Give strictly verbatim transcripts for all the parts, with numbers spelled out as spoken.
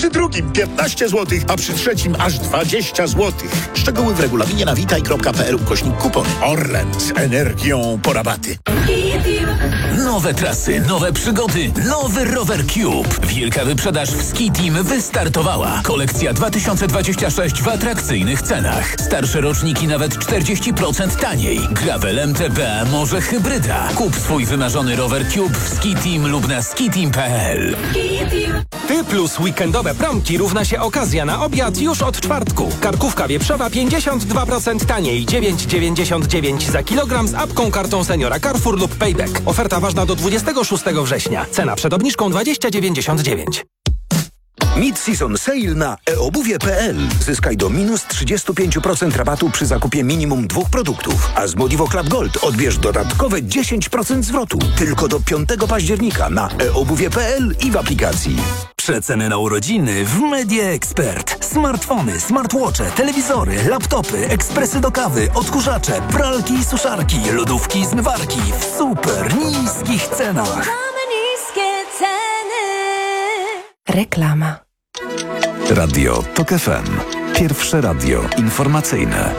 Przy drugim piętnaście złotych, a przy trzecim aż dwadzieścia złotych. Szczegóły w regulaminie na witaj kropka p l ukośnik kupony. Orlen z energią po rabaty. Nowe trasy, nowe przygody, nowy Rower Cube. Wielka wyprzedaż w Ski Team wystartowała. Kolekcja dwa tysiące dwadzieścia sześć w atrakcyjnych cenach. Starsze roczniki nawet czterdzieści procent taniej. Gravel M T B, może hybryda. Kup swój wymarzony Rower Cube w Ski Team lub na skiteam kropka p l. Ty plus weekendowe promki równa się okazja na obiad już od czwartku. Karkówka wieprzowa pięćdziesiąt dwa procent taniej, dziewięć dziewięćdziesiąt dziewięć za kilogram z apką, kartą seniora Carrefour lub Payback. Oferta ważna do dwudziestego szóstego września. Cena przed obniżką dwadzieścia dziewięćdziesiąt dziewięć. Mid-season sale na e obuwie kropka p l. Zyskaj do minus trzydzieści pięć procent rabatu przy zakupie minimum dwóch produktów. A z Modivo Club Gold odbierz dodatkowe dziesięć procent zwrotu. Tylko do piątego października na e obuwie kropka p l i w aplikacji. Przeceny na urodziny w Media Expert. Smartfony, smartwatche, telewizory, laptopy, ekspresy do kawy, odkurzacze, pralki i suszarki, lodówki i zmywarki w super niskich cenach. Mamy niskie ceny. Reklama. Radio Tok F M. Pierwsze radio informacyjne.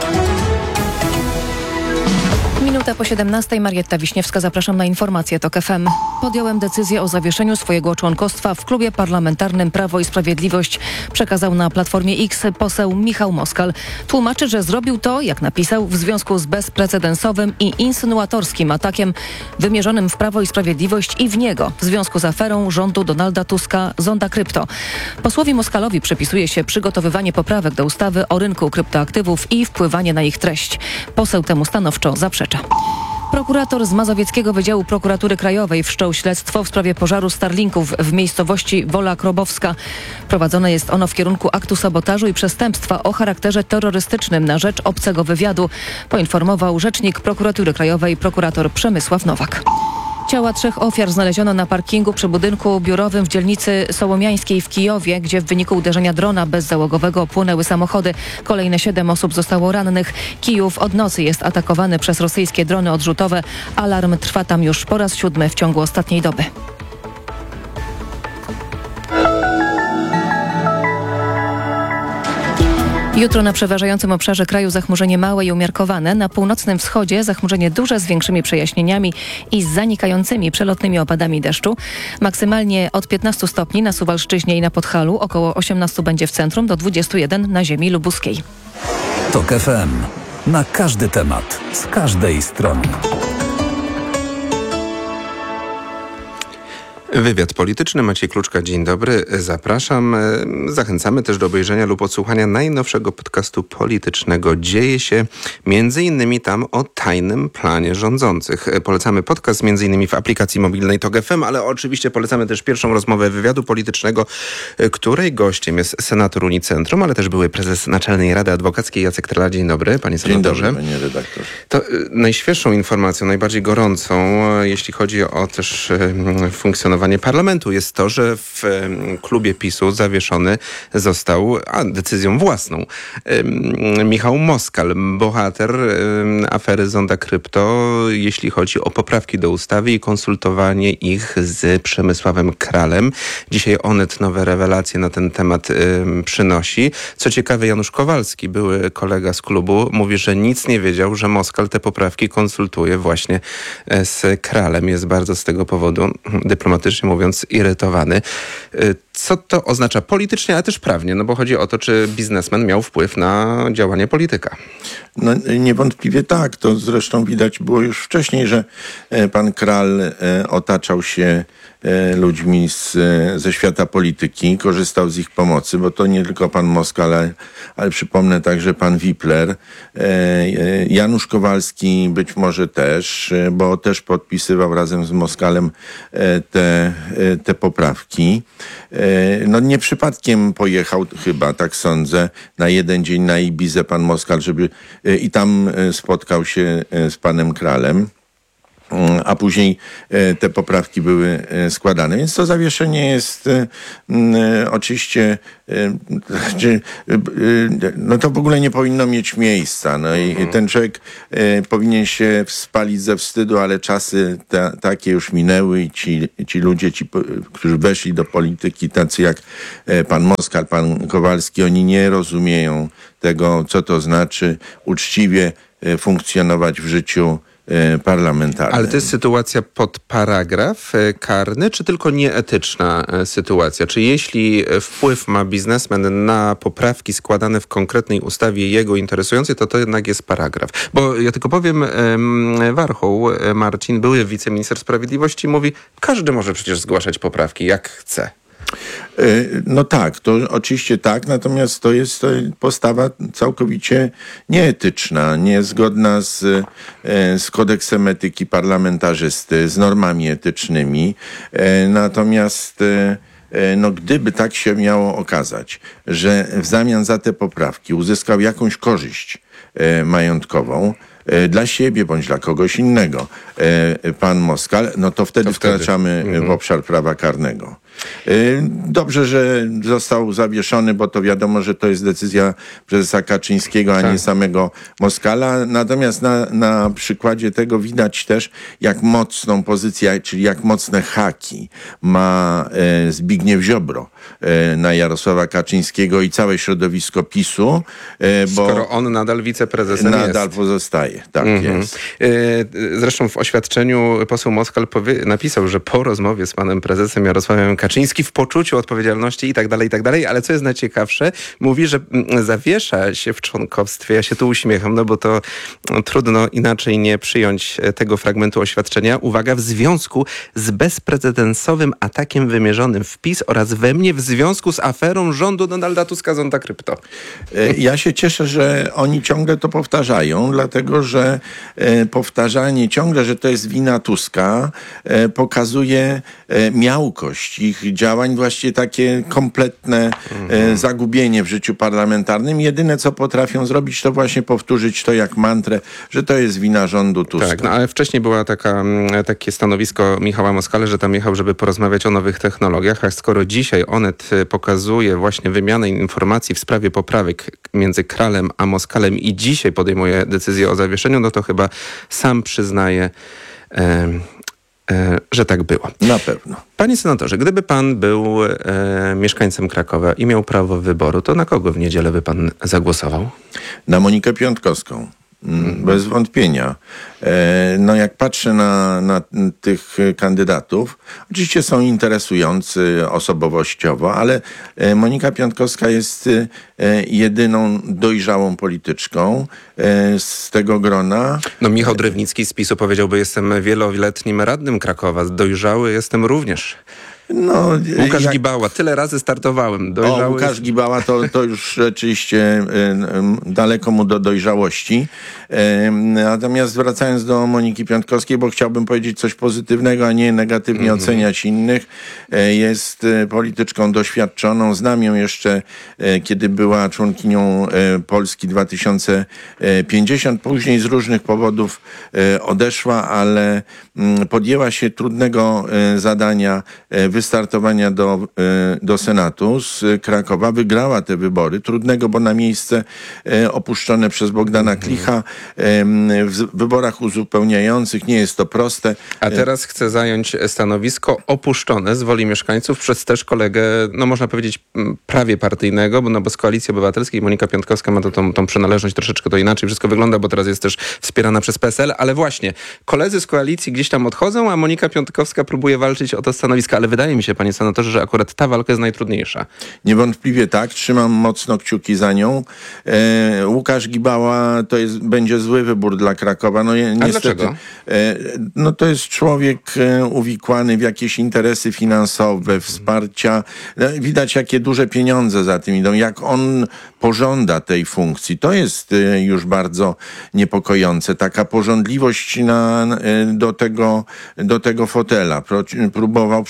Minuta po siedemnastej. Marietta Wiśniewska, zapraszam na informacje Tok F M. Podjąłem decyzję o zawieszeniu swojego członkostwa w klubie parlamentarnym Prawo i Sprawiedliwość, przekazał na Platformie X poseł Michał Moskal. Tłumaczy, że zrobił to, jak napisał, w związku z bezprecedensowym i insynuatorskim atakiem wymierzonym w Prawo i Sprawiedliwość i w niego w związku z aferą rządu Donalda Tuska Zonda Krypto. Posłowi Moskalowi przypisuje się przygotowywanie poprawek do ustawy o rynku kryptoaktywów i wpływanie na ich treść. Poseł temu stanowczo zaprzecza. Prokurator z Mazowieckiego Wydziału Prokuratury Krajowej wszczął śledztwo w sprawie pożaru Starlinków w miejscowości Wola Krobowska. Prowadzone jest ono w kierunku aktu sabotażu i przestępstwa o charakterze terrorystycznym na rzecz obcego wywiadu, poinformował rzecznik Prokuratury Krajowej prokurator Przemysław Nowak. Ciała trzech ofiar znaleziono na parkingu przy budynku biurowym w dzielnicy Sołomiańskiej w Kijowie, gdzie w wyniku uderzenia drona bezzałogowego płonęły samochody. Kolejne siedem osób zostało rannych. Kijów od nocy jest atakowany przez rosyjskie drony odrzutowe. Alarm trwa tam już po raz siódmy w ciągu ostatniej doby. Jutro na przeważającym obszarze kraju zachmurzenie małe i umiarkowane. Na północnym wschodzie zachmurzenie duże z większymi przejaśnieniami i z zanikającymi przelotnymi opadami deszczu. Maksymalnie od piętnastu stopni na Suwalszczyźnie i na Podhalu, około osiemnastu będzie w centrum, do dwudziestu jeden na ziemi lubuskiej. Tok F M. Na każdy temat, z każdej strony. Wywiad polityczny. Maciej Kluczka, dzień dobry. Zapraszam. Zachęcamy też do obejrzenia lub odsłuchania najnowszego podcastu politycznego. Dzieje się między innymi tam o tajnym planie rządzących. Polecamy podcast między innymi w aplikacji mobilnej Tok F M, ale oczywiście polecamy też pierwszą rozmowę wywiadu politycznego, której gościem jest senator Unicentrum, ale też były prezes Naczelnej Rady Adwokackiej Jacek Trela. Dzień dobry, panie senatorze. Dzień dobry, panie redaktorze. To najświeższą informacją, najbardziej gorącą, jeśli chodzi o też funkcjonowanie parlamentu, jest to, że w klubie PiSu zawieszony został, a decyzją własną, Michał Moskal, bohater afery Zonda Krypto, jeśli chodzi o poprawki do ustawy i konsultowanie ich z Przemysławem Kralem. Dzisiaj Onet nowe rewelacje na ten temat przynosi. Co ciekawe, Janusz Kowalski, były kolega z klubu, mówi, że nic nie wiedział, że Moskal te poprawki konsultuje właśnie z Kralem. Jest bardzo z tego powodu dyplomatycznie mówiąc irytowany. Co to oznacza politycznie, ale też prawnie? No bo chodzi o to, czy biznesmen miał wpływ na działanie polityka. No niewątpliwie tak. To zresztą widać było już wcześniej, że pan Kral otaczał się ludźmi z, ze świata polityki, korzystał z ich pomocy, bo to nie tylko pan Moskal, ale, ale przypomnę także pan Wipler, Janusz Kowalski być może też, bo też podpisywał razem z Moskalem te, te poprawki. No nie przypadkiem pojechał chyba, tak sądzę, na jeden dzień na Ibizę pan Moskal, żeby i tam spotkał się z panem Kralem. a później te poprawki były składane. Więc to zawieszenie jest oczywiście, no to w ogóle nie powinno mieć miejsca. No i ten człowiek powinien się spalić ze wstydu, ale czasy ta, takie już minęły i ci, ci ludzie, ci, którzy weszli do polityki, tacy jak pan Moskal, pan Kowalski, oni nie rozumieją tego, co to znaczy uczciwie funkcjonować w życiu parlamentarnym. Ale to jest sytuacja pod paragraf karny, czy tylko nieetyczna sytuacja? Czy jeśli wpływ ma biznesmen na poprawki składane w konkretnej ustawie jego interesującej, to to jednak jest paragraf? Bo ja tylko powiem, Warchoł, Marcin, były wiceminister sprawiedliwości, mówi, każdy może przecież zgłaszać poprawki jak chce. No tak, to oczywiście tak, natomiast to jest postawa całkowicie nieetyczna, niezgodna z, z kodeksem etyki parlamentarzysty, z normami etycznymi. Natomiast no, gdyby tak się miało okazać, że w zamian za te poprawki uzyskał jakąś korzyść majątkową, dla siebie bądź dla kogoś innego pan Moskal, no to wtedy, to wtedy. wkraczamy mhm. w obszar prawa karnego. Dobrze, że został zawieszony, bo to wiadomo, że to jest decyzja prezesa Kaczyńskiego, a tak. nie samego Moskala. Natomiast na, na przykładzie tego widać też, jak mocną pozycję, czyli jak mocne haki ma e, Zbigniew Ziobro e, na Jarosława Kaczyńskiego i całe środowisko PiSu. E, bo Skoro on nadal wiceprezesem nadal jest. Nadal pozostaje, tak mhm. jest. E, zresztą w oświadczeniu poseł Moskal powie, napisał, że po rozmowie z panem prezesem Jarosławem Kaczyński w poczuciu odpowiedzialności i tak dalej, i tak dalej, ale co jest najciekawsze, mówi, że zawiesza się w członkostwie. Ja się tu uśmiecham, no bo to no, trudno inaczej nie przyjąć tego fragmentu oświadczenia. Uwaga, w związku z bezprecedensowym atakiem wymierzonym w PiS oraz we mnie w związku z aferą rządu Donalda Tuska Zonda Krypto. Ja się cieszę, że oni ciągle to powtarzają, dlatego, że powtarzanie ciągle, że to jest wina Tuska, pokazuje miałkość ich działań, właściwie takie kompletne mhm. zagubienie w życiu parlamentarnym. Jedyne, co potrafią zrobić, to właśnie powtórzyć to jak mantrę, że to jest wina rządu Tuska. Tak, no ale wcześniej była taka, takie stanowisko Michała Moskale, że tam jechał, żeby porozmawiać o nowych technologiach, a skoro dzisiaj Onet pokazuje właśnie wymianę informacji w sprawie poprawek między Kralem a Moskalem i dzisiaj podejmuje decyzję o zawieszeniu, no to chyba sam przyznaje, e, e, że tak było. Na pewno. Panie senatorze, gdyby pan był e, mieszkańcem Krakowa i miał prawo wyboru, to na kogo w niedzielę by pan zagłosował? Na Monikę Piątkowską. Hmm. Bez wątpienia. E, no jak patrzę na, na tych kandydatów, oczywiście są interesujący osobowościowo, ale Monika Piątkowska jest e, jedyną dojrzałą polityczką e, z tego grona. No Michał Drewnicki z PiSu powiedziałby, jestem wieloletnim radnym Krakowa, dojrzały jestem również. No, Łukasz jak... Gibała, tyle razy startowałem. Dojrzały o, Łukasz jest... Gibała to, to już rzeczywiście y, y, daleko mu do dojrzałości. Y, natomiast wracając do Moniki Piątkowskiej, bo chciałbym powiedzieć coś pozytywnego, a nie negatywnie mm-hmm. oceniać innych. Y, jest y, polityczką doświadczoną. Znam ją jeszcze, y, kiedy była członkinią y, Polski dwa tysiące pięćdziesiąt. Później z różnych powodów y, odeszła, ale y, podjęła się trudnego y, zadania y, wystartowania do, do Senatu z Krakowa. Wygrała te wybory. Trudnego, bo na miejsce opuszczone przez Bogdana Klicha w wyborach uzupełniających nie jest to proste. A teraz chce zająć stanowisko opuszczone z woli mieszkańców przez też kolegę, no można powiedzieć prawie partyjnego, bo, no bo z Koalicji Obywatelskiej Monika Piątkowska ma to, tą, tą przynależność troszeczkę to inaczej wszystko wygląda, bo teraz jest też wspierana przez P S L, ale właśnie koledzy z koalicji gdzieś tam odchodzą, a Monika Piątkowska próbuje walczyć o to stanowisko, ale wydaje mi się, panie senatorze, że akurat ta walka jest najtrudniejsza. Niewątpliwie tak. Trzymam mocno kciuki za nią. E, Łukasz Gibała to jest, będzie zły wybór dla Krakowa. No, niestety, a dlaczego? E, no to jest człowiek e, uwikłany w jakieś interesy finansowe, wsparcia. No, widać, jakie duże pieniądze za tym idą. Jak on pożąda tej funkcji. To jest e, już bardzo niepokojące. Taka pożądliwość na, e, do, tego, do tego fotela. Pro, próbował przecież wiele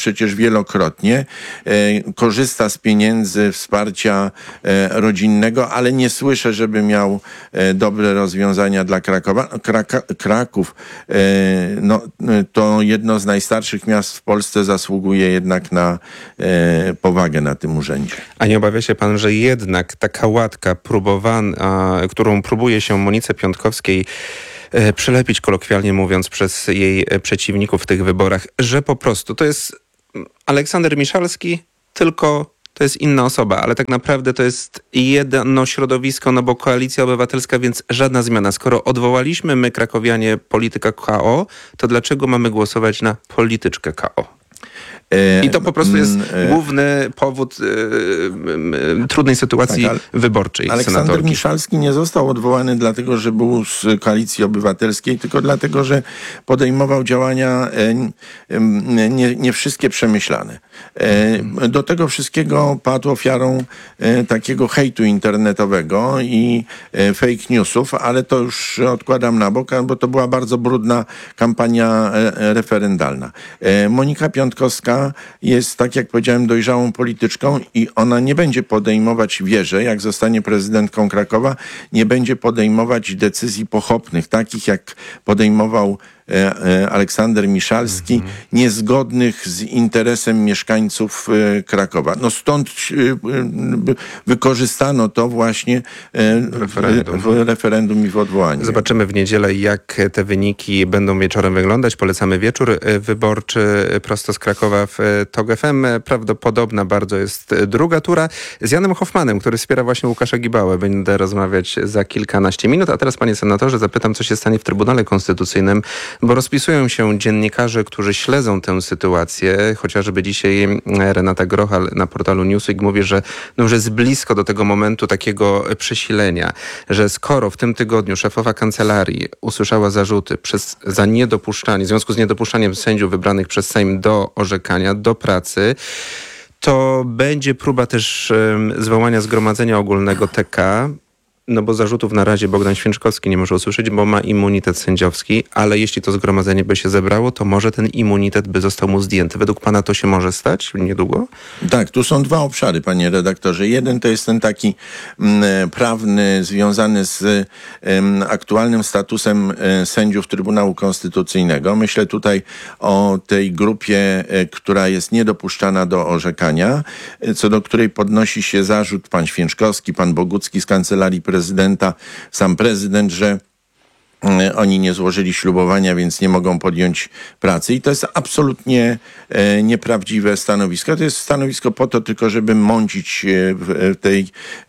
wielokrotnie, korzysta z pieniędzy, wsparcia rodzinnego, ale nie słyszę, żeby miał dobre rozwiązania dla Krakowa. Kraka, Kraków, no, to jedno z najstarszych miast w Polsce, zasługuje jednak na powagę na tym urzędzie. A nie obawia się pan, że jednak taka łatka próbowana, którą próbuje się Monice Piątkowskiej przylepić, kolokwialnie mówiąc, przez jej przeciwników w tych wyborach, że po prostu to jest Aleksander Miszalski, tylko to jest inna osoba, ale tak naprawdę to jest jedno środowisko, no bo Koalicja Obywatelska, więc żadna zmiana. Skoro odwołaliśmy my, krakowianie, polityka K O, to dlaczego mamy głosować na polityczkę K O? I to po prostu jest główny powód y, y, trudnej sytuacji tak, wyborczej. Aleksander senatorki. Miszalski nie został odwołany dlatego, że był z Koalicji Obywatelskiej, tylko dlatego, że podejmował działania y, y, nie, nie wszystkie przemyślane. Y, do tego wszystkiego padł ofiarą y, takiego hejtu internetowego i y, fake newsów, ale to już odkładam na bok, bo to była bardzo brudna kampania y, referendalna. Y, Monika Piątkowska jest, tak jak powiedziałem, dojrzałą polityczką i ona nie będzie podejmować, wierzę, jak zostanie prezydentką Krakowa, nie będzie podejmować decyzji pochopnych, takich jak podejmował Aleksander Miszalski, mhm. niezgodnych z interesem mieszkańców Krakowa. No stąd wykorzystano to właśnie referendum. w referendum i w odwołaniu. Zobaczymy w niedzielę, jak te wyniki będą wieczorem wyglądać. Polecamy wieczór wyborczy prosto z Krakowa w Tok F M. Prawdopodobna bardzo jest druga tura z Janem Hoffmanem, który wspiera właśnie Łukasza Gibałę. Będę rozmawiać za kilkanaście minut. A teraz, panie senatorze, zapytam, co się stanie w Trybunale Konstytucyjnym, bo rozpisują się dziennikarze, którzy śledzą tę sytuację. Chociażby dzisiaj Renata Grochal na portalu Newsweek mówi, że no już jest blisko do tego momentu takiego przesilenia, że skoro w tym tygodniu szefowa kancelarii usłyszała zarzuty przez, za niedopuszczanie, w związku z niedopuszczaniem sędziów wybranych przez Sejm do orzekania, do pracy, to będzie próba też um, zwołania Zgromadzenia Ogólnego T K. No bo zarzutów na razie Bogdan Święczkowski nie może usłyszeć, bo ma immunitet sędziowski, ale jeśli to zgromadzenie by się zebrało, to może ten immunitet by został mu zdjęty. Według pana to się może stać niedługo? Tak, tu są dwa obszary, panie redaktorze. Jeden to jest ten taki m, prawny, związany z m, aktualnym statusem m, sędziów Trybunału Konstytucyjnego. Myślę tutaj o tej grupie, e, która jest niedopuszczana do orzekania, e, co do której podnosi się zarzut pan Święczkowski, pan Bogucki z Kancelarii Prezydenta, sam prezydent, że oni nie złożyli ślubowania, więc nie mogą podjąć pracy. I to jest absolutnie e, nieprawdziwe stanowisko. To jest stanowisko po to tylko, żeby mącić w, w tej e,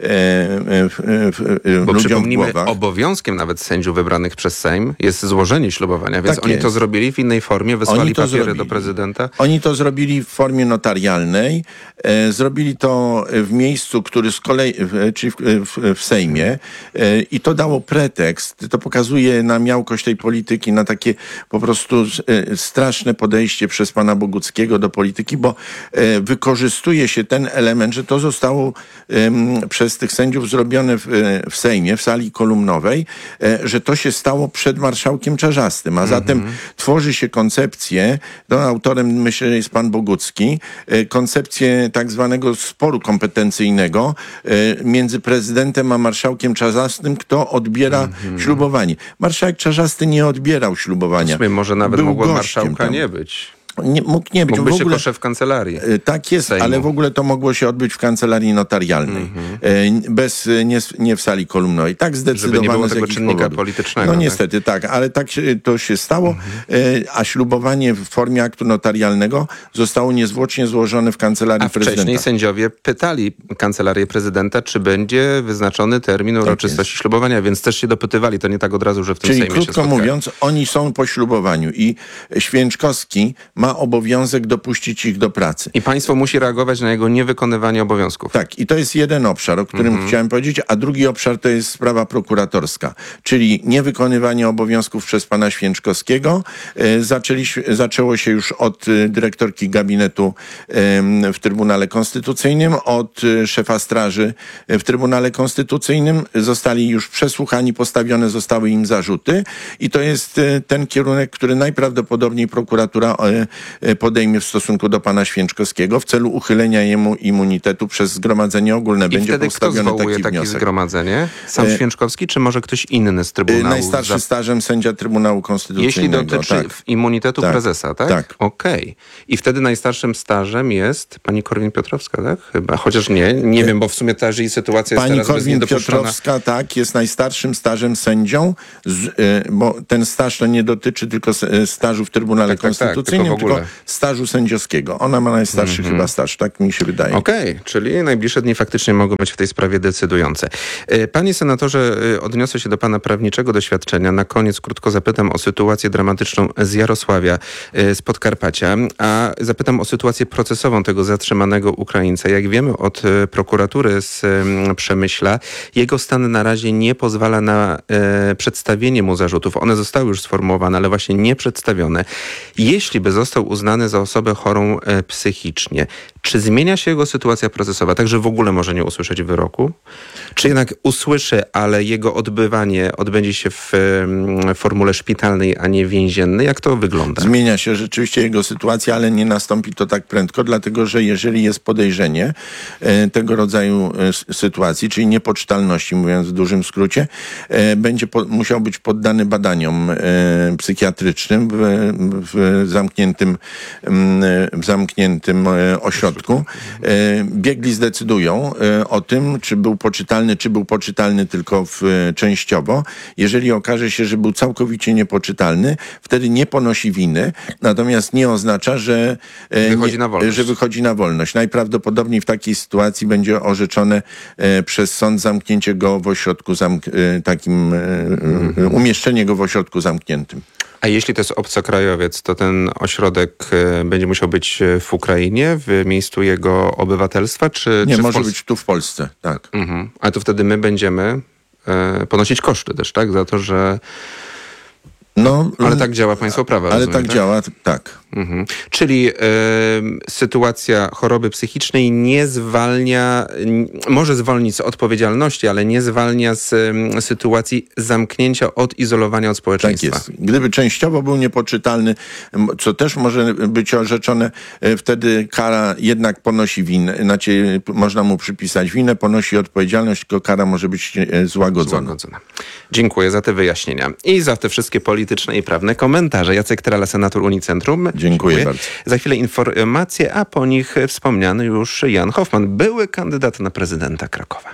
w, w, Bo ludziom przypomnijmy, w głowach. Obowiązkiem nawet sędziów wybranych przez Sejm jest złożenie ślubowania, więc tak oni jest. to zrobili w innej formie, wysłali papiery zrobili. do prezydenta. Oni to zrobili w formie notarialnej. E, zrobili to w miejscu, który z kolei, w, czyli w, w, w Sejmie. E, I to dało pretekst. To pokazuje na miałkość tej polityki, na takie po prostu e, straszne podejście przez pana Boguckiego do polityki, bo e, wykorzystuje się ten element, że to zostało e, przez tych sędziów zrobione w, e, w Sejmie, w sali kolumnowej, e, że to się stało przed marszałkiem Czarzastym, a zatem mm-hmm. tworzy się koncepcję, no autorem myślę, że jest pan Bogucki, e, koncepcję tak zwanego sporu kompetencyjnego e, między prezydentem a marszałkiem Czarzastym, kto odbiera mm-hmm. ślubowanie. Marszałek Czarzasty nie odbierał ślubowania. Słuchaj, może nawet Był mogło gościem marszałka tam. nie być. Nie, mógł nie być. Mógł być w ogóle, tylko szef kancelarii. Tak jest, Sejmu. ale w ogóle to mogło się odbyć w kancelarii notarialnej. Mm-hmm. Bez, nie, nie w sali kolumnowej. Tak zdecydowano. Żeby nie było z tego czynnika powodów. politycznego. No niestety tak, ale tak się, to się stało, mm-hmm. a ślubowanie w formie aktu notarialnego zostało niezwłocznie złożone w kancelarii a prezydenta. Wcześniej sędziowie pytali kancelarię prezydenta, czy będzie wyznaczony termin tak uroczystości jest. ślubowania, więc też się dopytywali. To nie tak od razu, że w tym Czyli Sejmie się krótko spotkali. mówiąc, oni są po ślubowaniu i Święczkowski ma obowiązek dopuścić ich do pracy. I państwo musi reagować na jego niewykonywanie obowiązków. Tak, i to jest jeden obszar, o którym mm-hmm. chciałem powiedzieć, a drugi obszar to jest sprawa prokuratorska, czyli niewykonywanie obowiązków przez pana Święczkowskiego. E, zaczęli, zaczęło się już od e, dyrektorki gabinetu e, w Trybunale Konstytucyjnym, od e, szefa straży w Trybunale Konstytucyjnym. Zostali już przesłuchani, postawione zostały im zarzuty i to jest e, ten kierunek, który najprawdopodobniej prokuratura e, podejmie w stosunku do pana Święczkowskiego w celu uchylenia jemu immunitetu przez Zgromadzenie Ogólne. I Będzie wtedy kto postawiony zwołuje taki takie wniosek. zgromadzenie? Sam E, Święczkowski, czy może ktoś inny z Trybunału? Najstarszy za... stażem sędzia Trybunału Konstytucyjnego. Jeśli dotyczy tak. immunitetu tak. prezesa, tak? Tak. Okej. Okay. I wtedy najstarszym stażem jest pani Korwin-Piotrowska, tak? Chyba. Chociaż nie, nie wiem, bo w sumie też jej sytuacja Pani jest teraz Korwin-Piotrowska, tak, jest najstarszym stażem sędzią, z, y, bo ten staż to nie dotyczy tylko stażu w Trybunale tak, tak, Konstytucyjnym, tak, tylko, tylko stażu sędziowskiego. Ona ma najstarszy mm-hmm. chyba staż, tak mi się wydaje. Okej, okay, czyli najbliższe dni faktycznie mogą być w tej sprawie decydujące. Panie senatorze, odniosę się do pana prawniczego doświadczenia. Na koniec krótko zapytam o sytuację dramatyczną z Jarosławia, z Podkarpacia, a zapytam o sytuację procesową tego zatrzymanego Ukraińca. Jak wiemy od prokuratury z Przemyśla, jego stan na razie nie pozwala na e, przedstawienie mu zarzutów. One zostały już sformułowane, ale właśnie nie przedstawione. Jeśli by został uznany za osobę chorą e, psychicznie, czy zmienia się jego sytuacja procesowa, tak że w ogóle może nie usłyszeć wyroku? Czy jednak usłyszy, ale jego odbywanie odbędzie się w e, formule szpitalnej, a nie więziennej? Jak to wygląda? Zmienia się rzeczywiście jego sytuacja, ale nie nastąpi to tak prędko, dlatego że jeżeli jest podejrzenie e, tego rodzaju e, sytuacji, czyli niepoczytalności, mówiąc w dużym skrócie, e, będzie po, musiał być poddany badaniom e, psychiatrycznym w, w zamkniętym, w zamkniętym e, ośrodku. E, biegli zdecydują e, o tym, czy był poczytalny, czy był poczytalny tylko w, e, częściowo. Jeżeli okaże się, że był całkowicie niepoczytalny, wtedy nie ponosi winy, natomiast nie oznacza, że, e, wychodzi na wolność. że wychodzi na wolność. Najprawdopodobniej w takiej sytuacji będzie orzeczone e, przez sąd zamknięcie go w ośrodku zamk- e, takim, e, umieszczenie go w ośrodku zamkniętym. A jeśli to jest obcokrajowiec, to ten ośrodek e, będzie musiał być w Ukrainie, w miejscu jego obywatelstwa, czy Nie, czy może Pols- być tu w Polsce, tak. Mhm. A to wtedy my będziemy e, ponosić koszty też, tak? Za to, że... No, ale tak działa państwo prawa. Ale rozumiem, tak, tak działa, tak. Mhm. Czyli y, sytuacja choroby psychicznej nie zwalnia, n- może zwolnić z odpowiedzialności, ale nie zwalnia z y, sytuacji zamknięcia, odizolowania od społeczeństwa. Tak jest. Gdyby częściowo był niepoczytalny, co też może być orzeczone, y, wtedy kara jednak ponosi winę, znaczy można mu przypisać winę, ponosi odpowiedzialność, tylko kara może być y, złagodzona. złagodzona. Dziękuję za te wyjaśnienia i za te wszystkie polityczne i prawne komentarze. Jacek Trala, senator Unicentrum. Dziękuję, Dziękuję bardzo. Za chwilę informacje, a po nich wspomniany już Jan Hoffman, były kandydat na prezydenta Krakowa.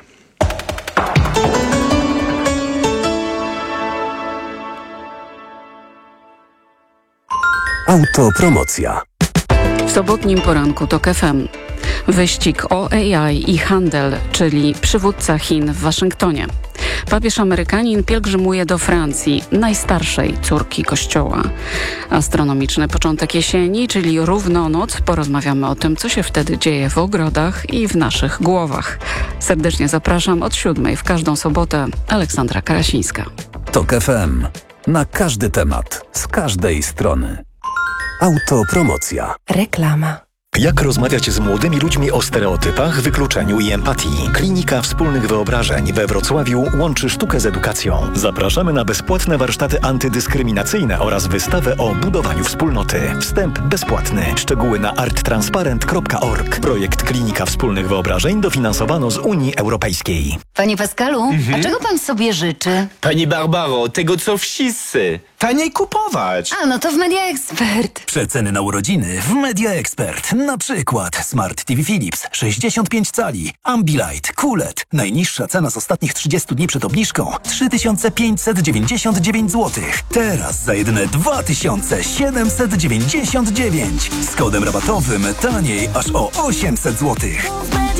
Autopromocja. W sobotnim poranku TOK F M. Wyścig o A I i handel, czyli przywódca Chin w Waszyngtonie. Papież Amerykanin pielgrzymuje do Francji, najstarszej córki Kościoła. Astronomiczny początek jesieni, czyli równonoc. Porozmawiamy o tym, co się wtedy dzieje w ogrodach i w naszych głowach. Serdecznie zapraszam od siódmej w każdą sobotę. Aleksandra Karasińska. TOK F M. Na każdy temat, z każdej strony. Autopromocja. Reklama. Jak rozmawiać z młodymi ludźmi o stereotypach, wykluczeniu i empatii? Klinika Wspólnych Wyobrażeń we Wrocławiu łączy sztukę z edukacją. Zapraszamy na bezpłatne warsztaty antydyskryminacyjne oraz wystawę o budowaniu wspólnoty. Wstęp bezpłatny. Szczegóły na art transparent kropka org. Projekt Klinika Wspólnych Wyobrażeń dofinansowano z Unii Europejskiej. Panie Pascalu, mhm. a czego pan sobie życzy? Pani Barbaro, tego co wszyscy. Taniej kupować. A, no to w Media Expert. Przeceny na urodziny w Media Expert. Na przykład Smart T V Philips sześćdziesiąt pięć cali, Ambilight, Q L E D. Najniższa cena z ostatnich trzydziestu dni przed obniżką trzy tysiące pięćset dziewięćdziesiąt dziewięć złotych. Teraz za jedyne dwa tysiące siedemset dziewięćdziesiąt dziewięć. Z kodem rabatowym taniej aż o osiemset złotych.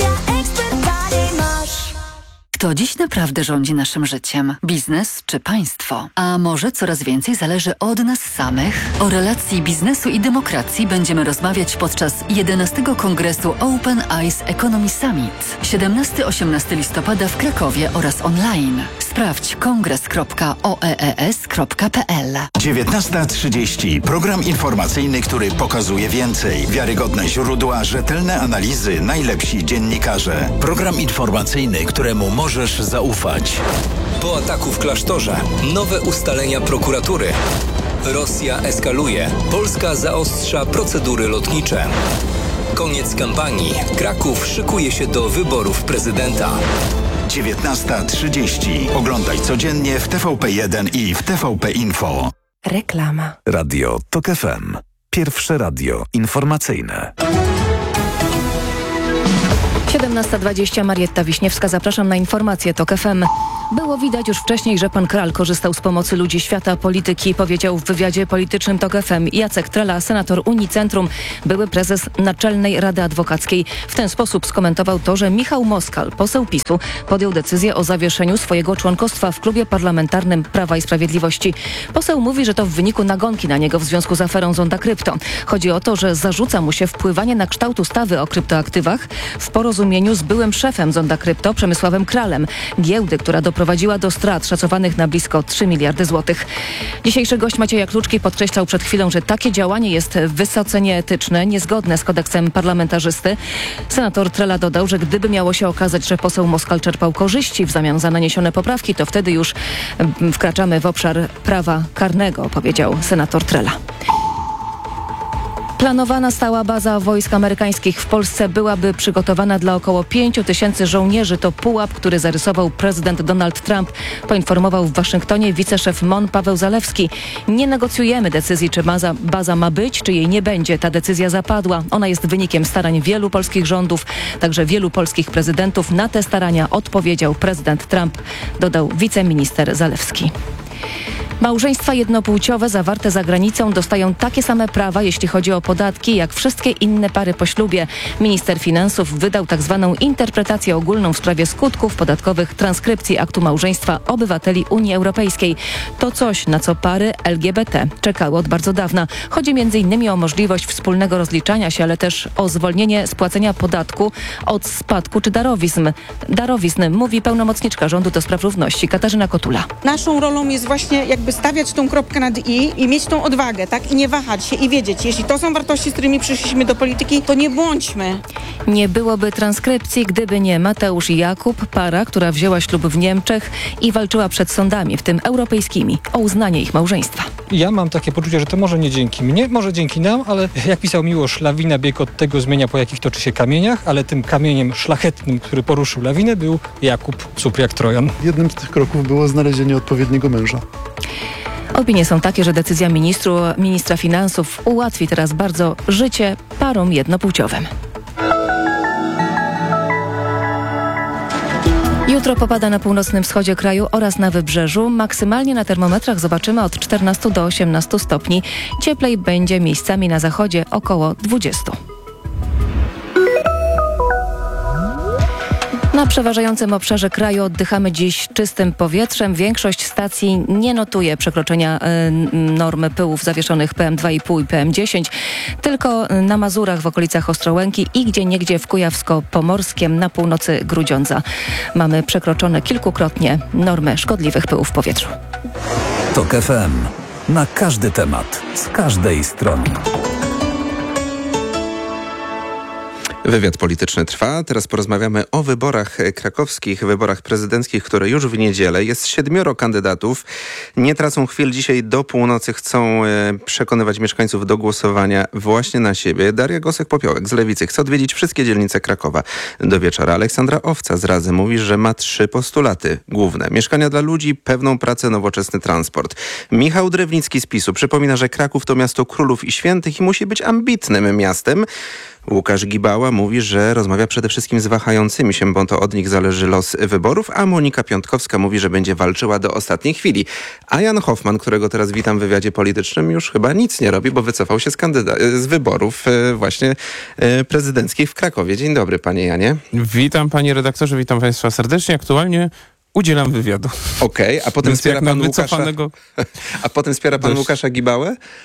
Kto dziś naprawdę rządzi naszym życiem? Biznes czy państwo? A może coraz więcej zależy od nas samych? O relacji biznesu i demokracji będziemy rozmawiać podczas jedenastego Kongresu Open Eyes Economy Summit. siedemnastego do osiemnastego listopada w Krakowie oraz online. Sprawdź kongres kropka o e e s kropka p l. dziewiętnasta trzydzieści. Program informacyjny, który pokazuje więcej. Wiarygodne źródła, rzetelne analizy, najlepsi dziennikarze. Program informacyjny, któremu możesz zaufać. Po ataku w klasztorze nowe ustalenia prokuratury. Rosja eskaluje. Polska zaostrza procedury lotnicze. Koniec kampanii. Kraków szykuje się do wyborów prezydenta. dziewiętnasta trzydzieści. Oglądaj codziennie w T V P jeden i w T V P Info. Reklama. Radio TOK F M. Pierwsze radio informacyjne. siedemnasta dwadzieścia, Marietta Wiśniewska. Zapraszam na informacje TOK F M. Było widać już wcześniej, że pan Kral korzystał z pomocy ludzi świata polityki, powiedział w wywiadzie politycznym TOK F M Jacek Trela, senator Unii Centrum, były prezes Naczelnej Rady Adwokackiej. W ten sposób skomentował to, że Michał Moskal, poseł PiSu, podjął decyzję o zawieszeniu swojego członkostwa w klubie parlamentarnym Prawa i Sprawiedliwości. Poseł mówi, że to w wyniku nagonki na niego w związku z aferą Zonda Krypto. Chodzi o to, że zarzuca mu się wpływanie na kształt ustawy o kryptoaktywach w porozumieniu z byłym szefem Zonda Krypto, Przemysławem Kralem, giełdy, która doprowadziła do strat szacowanych na blisko trzy miliardy złotych. Dzisiejszy gość Macieja Kluczki podkreślał przed chwilą, że takie działanie jest wysoce nieetyczne, niezgodne z kodeksem parlamentarzysty. Senator Trela dodał, że gdyby miało się okazać, że poseł Moskal czerpał korzyści w zamian za naniesione poprawki, to wtedy już wkraczamy w obszar prawa karnego, powiedział senator Trela. Planowana stała baza wojsk amerykańskich w Polsce byłaby przygotowana dla około pięciu tysięcy żołnierzy. To pułap, który zarysował prezydent Donald Trump, poinformował w Waszyngtonie wiceszef M O N Paweł Zalewski. Nie negocjujemy decyzji, czy baza, baza ma być, czy jej nie będzie. Ta decyzja zapadła. Ona jest wynikiem starań wielu polskich rządów, także wielu polskich prezydentów. Na te starania odpowiedział prezydent Trump, dodał wiceminister Zalewski. Małżeństwa jednopłciowe zawarte za granicą dostają takie same prawa, jeśli chodzi o podatki, jak wszystkie inne pary po ślubie. Minister Finansów wydał tak zwaną interpretację ogólną w sprawie skutków podatkowych transkrypcji aktu małżeństwa obywateli Unii Europejskiej. To coś, na co pary L G B T czekały od bardzo dawna. Chodzi między innymi o możliwość wspólnego rozliczania się, ale też o zwolnienie z płacenia podatku od spadku czy darowizn. Darowizn, mówi pełnomocniczka rządu do spraw równości Katarzyna Kotula. Naszą rolą jest właśnie jakby stawiać tą kropkę nad i i mieć tą odwagę, tak? I nie wahać się i wiedzieć, jeśli to są wartości, z którymi przyszliśmy do polityki, to nie błądźmy. Nie byłoby transkrypcji, gdyby nie Mateusz i Jakub, para, która wzięła ślub w Niemczech i walczyła przed sądami, w tym europejskimi, o uznanie ich małżeństwa. Ja mam takie poczucie, że to może nie dzięki mnie, może dzięki nam, ale jak pisał Miłosz, lawina bieg od tego zmienia, po jakich toczy się kamieniach, ale tym kamieniem szlachetnym, który poruszył lawinę, był Jakub, super jak Trojan. Jednym z tych kroków było znalezienie odpowiedniego męża. Opinie są takie, że decyzja ministru, ministra finansów ułatwi teraz bardzo życie parom jednopłciowym. Jutro popada na północnym wschodzie kraju oraz na wybrzeżu. Maksymalnie na termometrach zobaczymy od czternastu do osiemnastu stopni. Cieplej będzie miejscami na zachodzie około dwudziestu. Na przeważającym obszarze kraju oddychamy dziś czystym powietrzem. Większość stacji nie notuje przekroczenia y, normy pyłów zawieszonych P M dwa i pół i P M dziesięć. Tylko na Mazurach w okolicach Ostrołęki i gdzieniegdzie w Kujawsko-Pomorskiem na północy Grudziądza mamy przekroczone kilkukrotnie normy szkodliwych pyłów w powietrzu. TOK F M. Na każdy temat, z każdej strony. Wywiad polityczny trwa. Teraz porozmawiamy o wyborach krakowskich, wyborach prezydenckich, które już w niedzielę. Jest siedmioro kandydatów. Nie tracą chwil. Dzisiaj do północy chcą przekonywać mieszkańców do głosowania właśnie na siebie. Daria Gosek-Popiołek z Lewicy chce odwiedzić wszystkie dzielnice Krakowa do wieczora. Aleksandra Owca z Razy mówi, że ma trzy postulaty główne. Mieszkania dla ludzi, pewną pracę, nowoczesny transport. Michał Drewnicki z PiSu przypomina, że Kraków to miasto królów i świętych i musi być ambitnym miastem. Łukasz Gibała mówi, że rozmawia przede wszystkim z wahającymi się, bo to od nich zależy los wyborów, a Monika Piątkowska mówi, że będzie walczyła do ostatniej chwili. A Jan Hoffman, którego teraz witam w wywiadzie politycznym, już chyba nic nie robi, bo wycofał się z, kandyda- z wyborów właśnie prezydenckich w Krakowie. Dzień dobry, panie Janie. Witam, panie redaktorze, witam państwa serdecznie. Aktualnie udzielam wywiadu. Okej, okay, a potem wspiera pan Łukasza... A potem wspiera pan Łukasza Gibałę?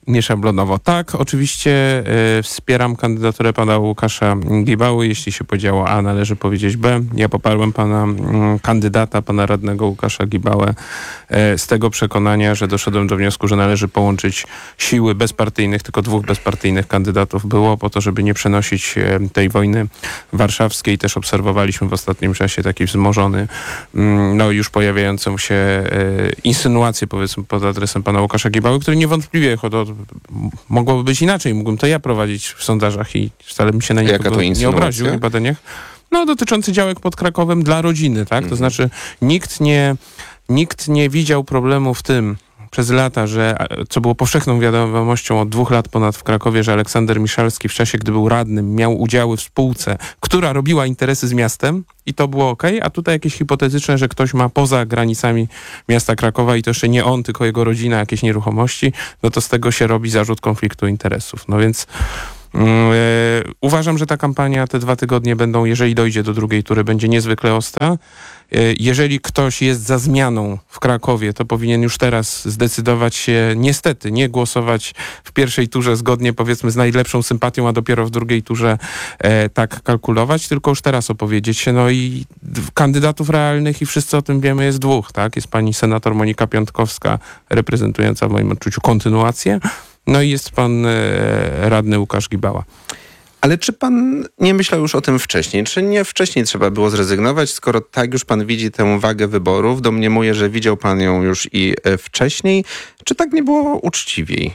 Nieszablonowo. Tak, oczywiście y, wspieram kandydaturę pana Łukasza Gibały. Jeśli się powiedziało A, należy powiedzieć B. Ja poparłem pana y, kandydata, pana radnego Łukasza Gibałę y, z tego przekonania, że doszedłem do wniosku, że należy połączyć siły bezpartyjnych, tylko dwóch bezpartyjnych kandydatów było po to, żeby nie przenosić y, tej wojny warszawskiej. Też obserwowaliśmy w ostatnim czasie taki wzmożony, y, no już pojawiającą się y, insynuacje, powiedzmy, pod adresem pana Łukasza Gibały, który niewątpliwie chodo, mogłoby być inaczej. Mógłbym to ja prowadzić w sondażach i wcale mi się na nikogo nie obraził w badaniach. No, dotyczący działek pod Krakowem dla rodziny, tak? Mhm. To znaczy nikt nie, nikt nie widział problemu w tym przez lata, że, co było powszechną wiadomością od dwóch lat ponad w Krakowie, że Aleksander Miszalski w czasie, gdy był radnym, miał udziały w spółce, która robiła interesy z miastem i to było okej, a tutaj jakieś hipotetyczne, że ktoś ma poza granicami miasta Krakowa i to jeszcze nie on, tylko jego rodzina, jakieś nieruchomości, no to z tego się robi zarzut konfliktu interesów. No więc Yy, uważam, że ta kampania te dwa tygodnie będą, jeżeli dojdzie do drugiej tury, będzie niezwykle ostra. Yy, jeżeli ktoś jest za zmianą w Krakowie, to powinien już teraz zdecydować się, niestety, nie głosować w pierwszej turze zgodnie, powiedzmy, z najlepszą sympatią, a dopiero w drugiej turze e, tak kalkulować, tylko już teraz opowiedzieć się. No i kandydatów realnych, i wszyscy o tym wiemy, jest dwóch, tak? Jest pani senator Monika Piątkowska, reprezentująca w moim odczuciu kontynuację. No i jest pan e, radny Łukasz Gibała. Ale czy pan nie myślał już o tym wcześniej? Czy nie wcześniej trzeba było zrezygnować, skoro tak już pan widzi tę wagę wyborów? Domniemuję, że widział pan ją już i wcześniej. Czy tak nie było uczciwiej?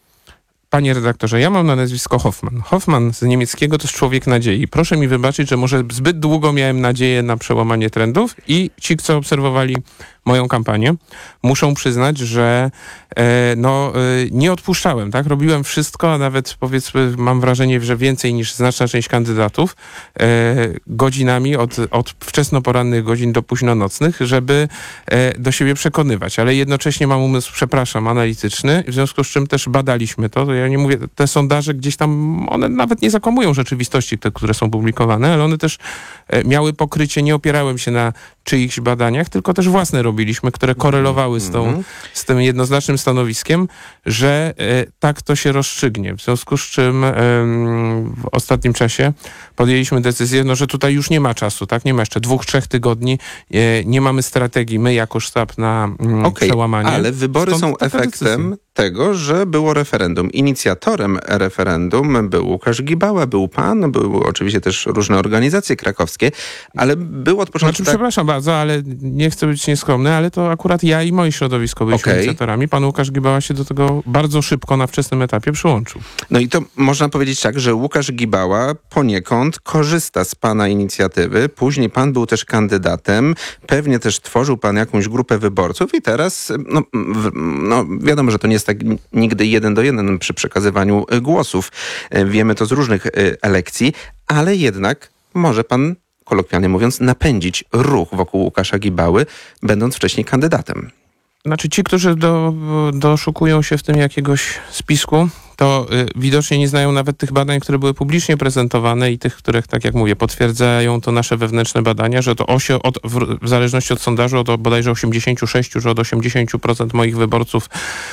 Panie redaktorze, ja mam na nazwisko Hoffman. Hoffman z niemieckiego to jest człowiek nadziei. Proszę mi wybaczyć, że może zbyt długo miałem nadzieję na przełamanie trendów i ci, co obserwowali moją kampanię, muszą przyznać, że e, no, e, nie odpuszczałem, tak? Robiłem wszystko, a nawet, powiedzmy, mam wrażenie, że więcej niż znaczna część kandydatów e, godzinami od, od wczesnoporannych godzin do późnonocnych, żeby e, do siebie przekonywać. Ale jednocześnie mam umysł, przepraszam, analityczny, w związku z czym też badaliśmy to. Ja nie mówię, te sondaże gdzieś tam, one nawet nie zakłamują rzeczywistości, te, które są publikowane, ale one też e, miały pokrycie, nie opierałem się na czyichś badaniach, tylko też własne robiliśmy, które korelowały z, tą, z tym jednoznacznym stanowiskiem, że e, tak to się rozstrzygnie. W związku z czym e, w ostatnim czasie podjęliśmy decyzję, no, że tutaj już nie ma czasu, tak? Nie ma jeszcze dwóch, trzech tygodni, e, nie mamy strategii, my jako sztab na mm, okay, przełamanie. Ale wybory są efektem decyzja. tego, że było referendum. Inicjatorem referendum był Łukasz Gibała, był pan, były oczywiście też różne organizacje krakowskie, ale było od początku... Znaczy, tak... Przepraszam bardzo, ale nie chcę być nieskromny, ale to akurat ja i moje środowisko byliśmy okay. inicjatorami. Pan Łukasz Gibała się do tego bardzo szybko na wczesnym etapie przyłączył. No i to można powiedzieć tak, że Łukasz Gibała poniekąd korzysta z pana inicjatywy. Później pan był też kandydatem. Pewnie też tworzył pan jakąś grupę wyborców i teraz, no, w, no wiadomo, że to nie jest tak nigdy jeden do jeden przy przekazywaniu głosów. Wiemy to z różnych elekcji, ale jednak może pan, kolokwialnie mówiąc, napędzić ruch wokół Łukasza Gibały, będąc wcześniej kandydatem. Znaczy ci, którzy do, doszukują się w tym jakiegoś spisku, to y, widocznie nie znają nawet tych badań, które były publicznie prezentowane i tych, których, tak jak mówię, potwierdzają to nasze wewnętrzne badania, że to osio, od, w, w zależności od sondażu od bodajże osiemdziesiąt sześć, że od osiemdziesiąt procent moich wyborców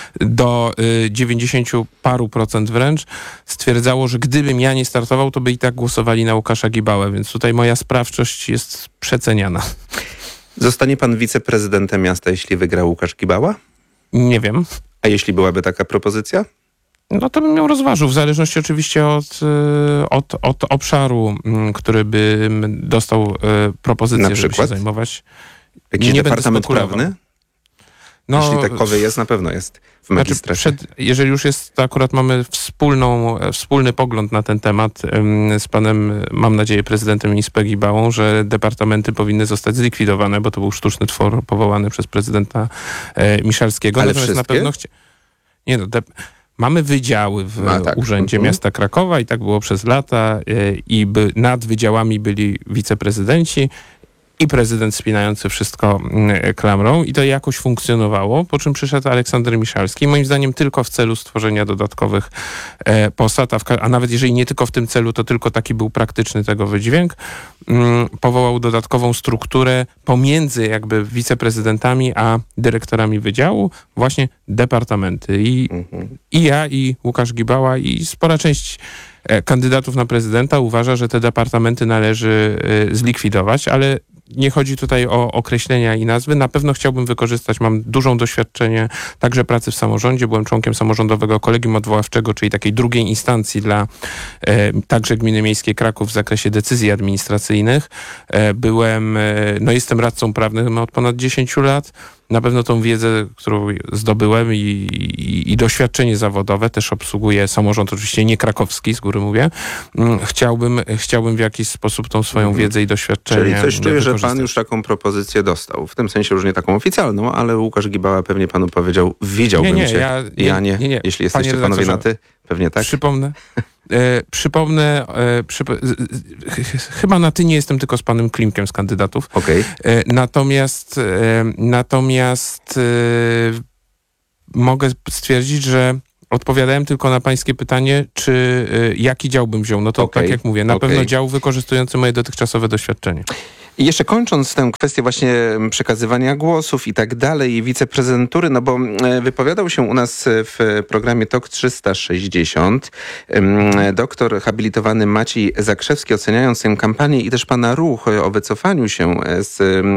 do y, dziewięćdziesiąt paru procent wręcz stwierdzało, że gdybym ja nie startował, to by i tak głosowali na Łukasza Gibałę, więc tutaj moja sprawczość jest przeceniana. Zostanie pan wiceprezydentem miasta, jeśli wygra Łukasz Gibała? Nie wiem. A jeśli byłaby taka propozycja? No to bym ją rozważył, w zależności oczywiście od, od, od obszaru, który by dostał propozycję, na żeby się zajmować. Jakiś nie departament prawny? No, jeśli takowy jest, na pewno jest w magistracie. Znaczy przed, jeżeli już jest, to akurat mamy wspólną, wspólny pogląd na ten temat z panem, mam nadzieję, prezydentem I S P Gibałą, że departamenty powinny zostać zlikwidowane, bo to był sztuczny twór powołany przez prezydenta e, Miszalskiego. Ale Natomiast wszystkie? na pewno chci- Nie no, de- mamy wydziały w A, tak. Urzędzie mhm. Miasta Krakowa i tak było przez lata e, i by, nad wydziałami byli wiceprezydenci. i prezydent spinający wszystko klamrą i to jakoś funkcjonowało, po czym przyszedł Aleksander Miszalski, moim zdaniem tylko w celu stworzenia dodatkowych e, posad, a, w, a nawet jeżeli nie tylko w tym celu, to tylko taki był praktyczny tego wydźwięk, mm, powołał dodatkową strukturę pomiędzy jakby wiceprezydentami a dyrektorami wydziału, właśnie departamenty. I, mhm. i ja, i Łukasz Gibała, i spora część kandydatów na prezydenta uważa, że te departamenty należy y, zlikwidować, ale nie chodzi tutaj o określenia i nazwy. Na pewno chciałbym wykorzystać, mam dużą doświadczenie także pracy w samorządzie. Byłem członkiem samorządowego kolegium odwoławczego, czyli takiej drugiej instancji dla e, także Gminy Miejskiej Kraków w zakresie decyzji administracyjnych. E, byłem, e, no jestem radcą prawnym od ponad dziesięciu lat. Na pewno tą wiedzę, którą zdobyłem i, i, i doświadczenie zawodowe, też obsługuję samorząd, oczywiście nie krakowski, z góry mówię. Chciałbym, chciałbym w jakiś sposób tą swoją wiedzę i doświadczenie Czyli coś czuję, że pan już taką propozycję dostał. W tym sensie już nie taką oficjalną, ale Łukasz Gibała pewnie panu powiedział, widziałbym nie, nie, cię. Ja nie, ja nie. nie, nie. Jeśli jesteście Panie panowie na ty, pewnie tak. Przypomnę. E, przypomnę, e, przypo, ch, ch, chyba na ty nie jestem tylko z panem Klimkiem z kandydatów. Okay. E, natomiast e, natomiast e, mogę stwierdzić, że odpowiadałem tylko na pańskie pytanie, czy e, jaki dział bym wziął. No to okay. tak jak mówię, na okay. pewno dział wykorzystujący moje dotychczosowe doświadczenie. I jeszcze kończąc tę kwestię właśnie przekazywania głosów i tak dalej, i wiceprezydentury, no bo wypowiadał się u nas w programie Tok trzysta sześćdziesiąt doktor habilitowany Maciej Zakrzewski, oceniając tę kampanię i też pana ruch o wycofaniu się z,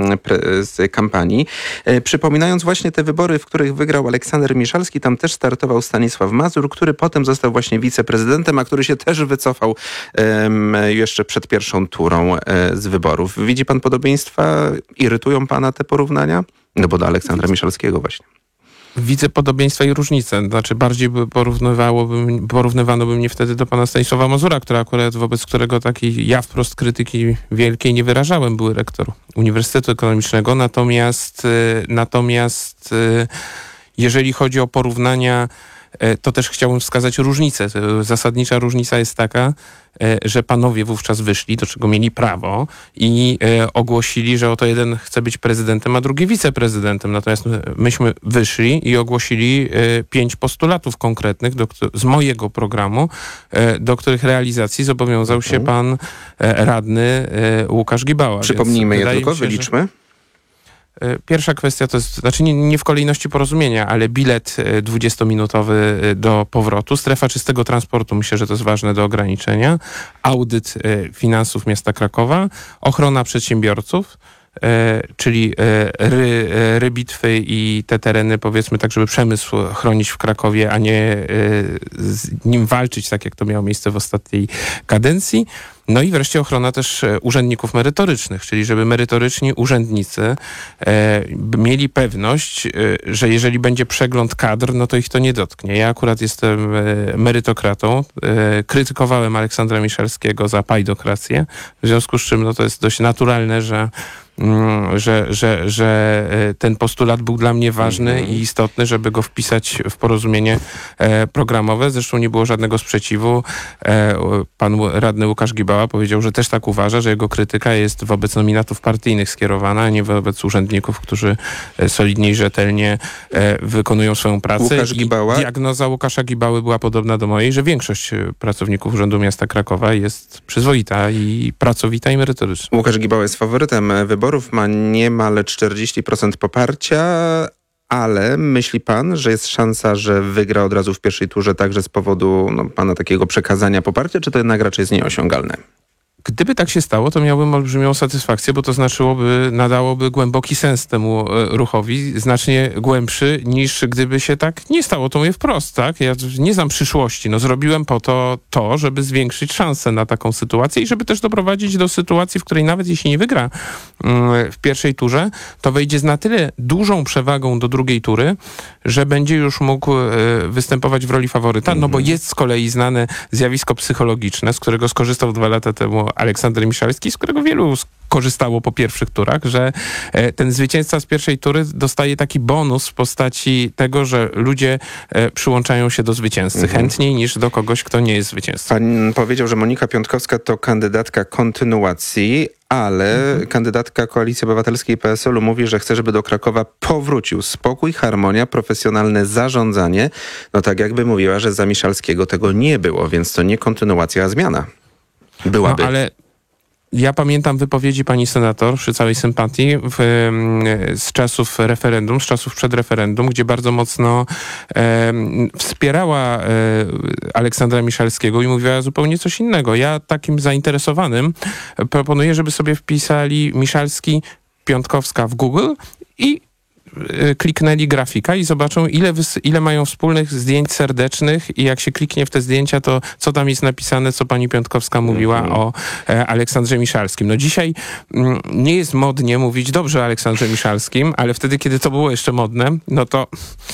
z kampanii, przypominając właśnie te wybory, w których wygrał Aleksander Miszalski, tam też startował Stanisław Mazur, który potem został właśnie wiceprezydentem, a który się też wycofał um, jeszcze przed pierwszą turą um, z wyborów. Widzi pan podobieństwa? Irytują pana te porównania? No bo do Aleksandra Miszalskiego właśnie. Widzę podobieństwa i różnice. Znaczy bardziej by porównywałoby, porównywano by mnie wtedy do pana Stanisława Mazura, który akurat wobec którego takiej ja wprost krytyki wielkiej nie wyrażałem. Był rektor Uniwersytetu Ekonomicznego. Natomiast, natomiast jeżeli chodzi o porównania, to też chciałbym wskazać różnicę. Zasadnicza różnica jest taka, że panowie wówczas wyszli, do czego mieli prawo i ogłosili, że oto jeden chce być prezydentem, a drugi wiceprezydentem. Natomiast myśmy wyszli i ogłosili pięć postulatów konkretnych do, z mojego programu, do których realizacji zobowiązał się pan radny Łukasz Gibała. Przypomnijmy je tylko, wyliczmy. Że... Pierwsza kwestia to jest, znaczy nie, nie w kolejności porozumienia, ale bilet dwudziestominutowy do powrotu, strefa czystego transportu, myślę, że to jest ważne do ograniczenia, audyt finansów miasta Krakowa, ochrona przedsiębiorców, E, czyli e, ry, e, rybitwy i te tereny, powiedzmy tak, żeby przemysł chronić w Krakowie, a nie e, z nim walczyć, tak jak to miało miejsce w ostatniej kadencji. No i wreszcie ochrona też urzędników merytorycznych, czyli żeby merytoryczni urzędnicy e, mieli pewność, e, że jeżeli będzie przegląd kadr, no to ich to nie dotknie. Ja akurat jestem e, merytokratą. E, krytykowałem Aleksandra Miszalskiego za pajdokrację, w związku z czym no to jest dość naturalne, że Że, że, że ten postulat był dla mnie ważny mm. i istotny, żeby go wpisać w porozumienie e, programowe. Zresztą nie było żadnego sprzeciwu. E, pan radny Łukasz Gibała powiedział, że też tak uważa, że jego krytyka jest wobec nominatów partyjnych skierowana, a nie wobec urzędników, którzy solidnie i rzetelnie e, wykonują swoją pracę. Łukasz Gibała. I diagnoza Łukasza Gibały była podobna do mojej, że większość pracowników Urzędu Miasta Krakowa jest przyzwoita i pracowita i merytoryczna. Łukasz Gibała jest faworytem wyborów. Ma niemal czterdzieści procent poparcia, ale myśli pan, że jest szansa, że wygra od razu w pierwszej turze także z powodu no, pana takiego przekazania poparcia, czy to jednak raczej jest nieosiągalne? Gdyby tak się stało, to miałbym olbrzymią satysfakcję, bo to znaczyłoby, nadałoby głęboki sens temu ruchowi, znacznie głębszy niż gdyby się tak nie stało. To mówię wprost, tak? Ja nie znam przyszłości. No zrobiłem po to to, żeby zwiększyć szansę na taką sytuację i żeby też doprowadzić do sytuacji, w której nawet jeśli nie wygra w pierwszej turze, to wejdzie z na tyle dużą przewagą do drugiej tury, że będzie już mógł występować w roli faworyta, mm-hmm. no bo jest z kolei znane zjawisko psychologiczne, z którego skorzystał dwa lata temu Aleksander Miszalski, z którego wielu korzystało po pierwszych turach, że ten zwycięzca z pierwszej tury dostaje taki bonus w postaci tego, że ludzie przyłączają się do zwycięzcy mhm. chętniej niż do kogoś, kto nie jest zwycięzcą. Pan powiedział, że Monika Piątkowska to kandydatka kontynuacji, ale mhm. kandydatka Koalicji Obywatelskiej P S L u mówi, że chce, żeby do Krakowa powrócił spokój, harmonia, profesjonalne zarządzanie. No tak jakby mówiła, że za Miszalskiego tego nie było, więc to nie kontynuacja, a zmiana. Byłaby. No, ale ja pamiętam wypowiedzi pani senator, przy całej sympatii, w, z czasów referendum, z czasów przed referendum, gdzie bardzo mocno e, wspierała e, Aleksandra Miszalskiego i mówiła zupełnie coś innego. Ja takim zainteresowanym proponuję, żeby sobie wpisali Miszalski, Piontkowska w Google i kliknęli grafika i zobaczą, ile, wys- ile mają wspólnych zdjęć serdecznych i jak się kliknie w te zdjęcia, to co tam jest napisane, co pani Piątkowska mówiła mm-hmm. o e, Aleksandrze Miszalskim. No dzisiaj m, nie jest modnie mówić dobrze o Aleksandrze Miszalskim, ale wtedy, kiedy to było jeszcze modne, no to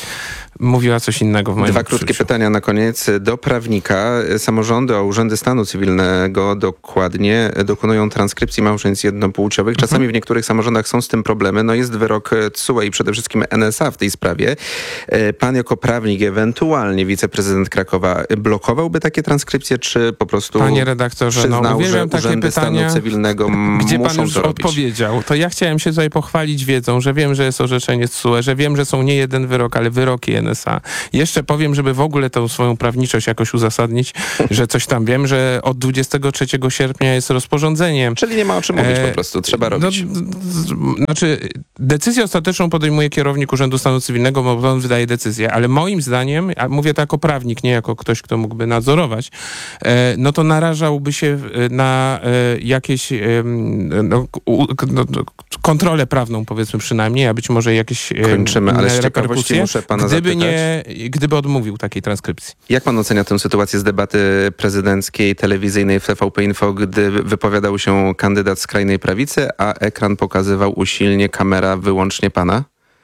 mówiła coś innego w moim Dwa krótkie życiu. pytania na koniec. Do prawnika. Samorządy, a urzędy stanu cywilnego dokładnie dokonują transkrypcji małżeństw jednopłciowych. Czasami mhm. w niektórych samorządach są z tym problemy. No jest wyrok T S U E i przede wszystkim N S A w tej sprawie. Pan jako prawnik, ewentualnie wiceprezydent Krakowa, blokowałby takie transkrypcje, czy po prostu Panie redaktorze, przyznał, no, że takie urzędy pytania, stanu cywilnego gdzie muszą pan już to robić? odpowiedział. To ja chciałem się tutaj pochwalić wiedzą, że wiem, że jest orzeczenie T S U E, że wiem, że są nie jeden wyrok, ale wyroki N S A. Jeszcze powiem, żeby w ogóle tą swoją prawniczość jakoś uzasadnić, że coś tam wiem, że od dwudziestego trzeciego sierpnia jest rozporządzenie. Czyli nie ma o czym mówić e, po prostu, trzeba robić. No, znaczy, decyzję ostateczną podejmuje kierownik Urzędu Stanu Cywilnego, bo on wydaje decyzję, ale moim zdaniem, a mówię to jako prawnik, nie jako ktoś, kto mógłby nadzorować, e, no to narażałby się na e, jakieś e, no, u, no, kontrolę prawną, powiedzmy przynajmniej, a być może jakieś e, Kończymy, ale z ciekawości reperkusje, muszę pana gdyby, zapytać. nie, gdyby odmówił takiej transkrypcji. Jak pan ocenia tę sytuację z debaty prezydenckiej, telewizyjnej w T V P Info, gdy wypowiadał się kandydat skrajnej prawicy, a ekran pokazywał usilnie, kamera wyłącznie pana?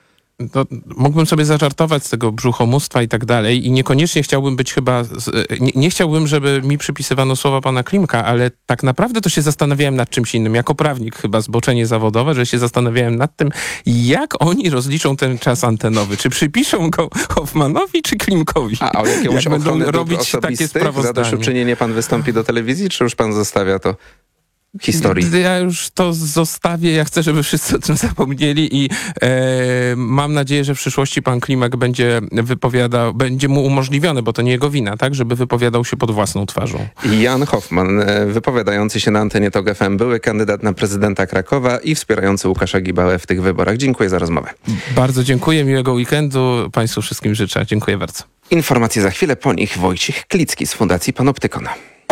To mógłbym sobie zażartować z tego brzuchomóstwa i tak dalej i niekoniecznie chciałbym być chyba, nie, nie chciałbym, żeby mi przypisywano słowa pana Klimka, ale tak naprawdę to się zastanawiałem nad czymś innym. Jako prawnik chyba zboczenie zawodowe, że się zastanawiałem nad tym, jak oni rozliczą ten czas antenowy. Czy przypiszą go Hoffmanowi czy Klimkowi? A o jakiegoś jak będą robić takie osobistych sprawozdanie. zadośćuczynienie pan wystąpi do telewizji, czy już pan zostawia to historii? Ja już to zostawię. Ja chcę, żeby wszyscy o tym zapomnieli i e, mam nadzieję, że w przyszłości pan Klimek będzie wypowiadał, będzie mu umożliwione, bo to nie jego wina, tak, żeby wypowiadał się pod własną twarzą. Jan Hoffman, wypowiadający się na antenie Tok F M, były kandydat na prezydenta Krakowa i wspierający Łukasza Gibałę w tych wyborach. Dziękuję za rozmowę. Bardzo dziękuję, miłego weekendu. Państwu wszystkim życzę. Dziękuję bardzo. Informacje za chwilę, po nich Wojciech Klicki z Fundacji Panoptykon.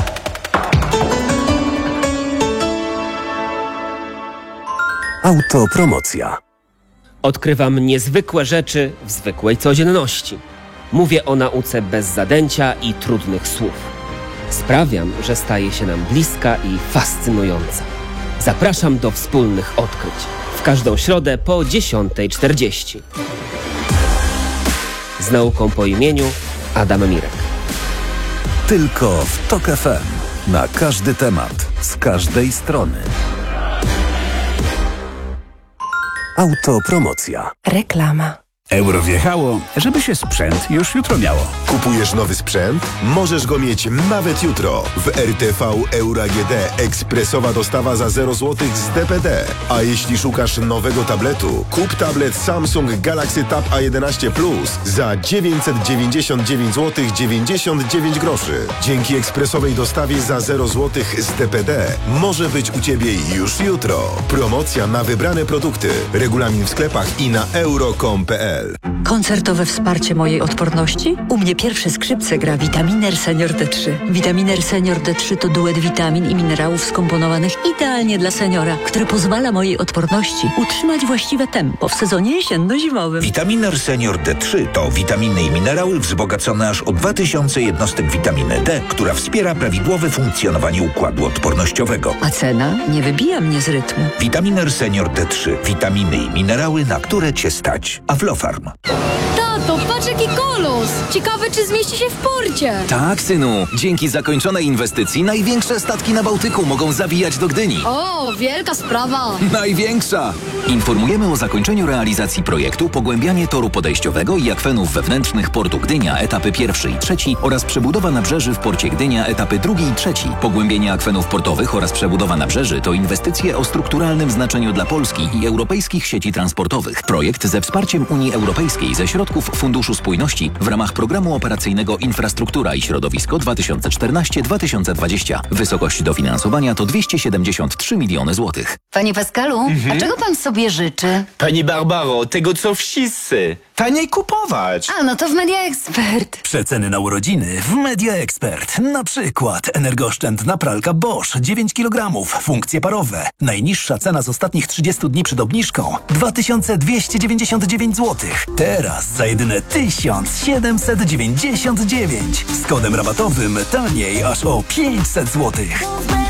Autopromocja. Odkrywam niezwykłe rzeczy w zwykłej codzienności. Mówię o nauce bez zadęcia i trudnych słów. Sprawiam, że staje się nam bliska i fascynująca. Zapraszam do wspólnych odkryć. W każdą środę po dziesiątej czterdzieści. Z nauką po imieniu Adam Mirek. Tylko w Tok F M. Na każdy temat, z każdej strony. Autopromocja. Reklama. Euro wjechało, żeby się sprzęt już jutro miało. Kupujesz nowy sprzęt? Możesz go mieć nawet jutro. W R T V Euro A G D ekspresowa dostawa za zero złotych z D P D. A jeśli szukasz nowego tabletu, kup tablet Samsung Galaxy Tab A jedenaście Plus za dziewięćset dziewięćdziesiąt dziewięć złotych dziewięćdziesiąt dziewięć groszy. Dzięki ekspresowej dostawie za zero złotych z D P D może być u Ciebie już jutro. Promocja na wybrane produkty. Regulamin w sklepach i na euro kropka com kropka p l. Koncertowe wsparcie mojej odporności? U mnie pierwsze skrzypce gra Vitaminer Senior D trzy. Vitaminer Senior D trzy to duet witamin i minerałów skomponowanych idealnie dla seniora, który pozwala mojej odporności utrzymać właściwe tempo w sezonie jesienno-zimowym. Vitaminer Senior D trzy to witaminy i minerały wzbogacone aż o dwa tysiące jednostek witaminy D, która wspiera prawidłowe funkcjonowanie układu odpornościowego. A cena nie wybija mnie z rytmu. Vitaminer Senior D trzy. Witaminy i minerały, na które Cię stać. Aflofarm. Tato, patrz Zobacz jaki kolos! Ciekawe, czy zmieści się w porcie. Tak, synu. Dzięki zakończonej inwestycji największe statki na Bałtyku mogą zawijać do Gdyni. O, wielka sprawa. Największa! Informujemy o zakończeniu realizacji projektu pogłębianie toru podejściowego i akwenów wewnętrznych portu Gdynia etapy pierwszy i trzeci oraz przebudowa nabrzeży w porcie Gdynia etapy drugi i trzeci. Pogłębienie akwenów portowych oraz przebudowa nabrzeży to inwestycje o strukturalnym znaczeniu dla Polski i europejskich sieci transportowych. Projekt ze wsparciem Unii Europejskiej ze środków Funduszu Spójności w ramach Programu Operacyjnego Infrastruktura i Środowisko dwa tysiące czternaście do dwa tysiące dwudziestego. Wysokość dofinansowania to dwieście siedemdziesiąt trzy miliony złotych. Panie Pascalu, Mhm. a czego pan sobie życzy? Pani Barbaro, tego co wszyscy. Taniej kupować. A, no to w Media Expert. Przeceny na urodziny w Media Expert. Na przykład energooszczędna pralka Bosch dziewięć kilogramów, funkcje parowe. Najniższa cena z ostatnich trzydziestu dni przed obniżką dwa tysiące dwieście dziewięćdziesiąt dziewięć złotych. Teraz za jedyne tysiąc siedemset dziewięćdziesiąt dziewięć. Z kodem rabatowym taniej aż o pięćset złotych.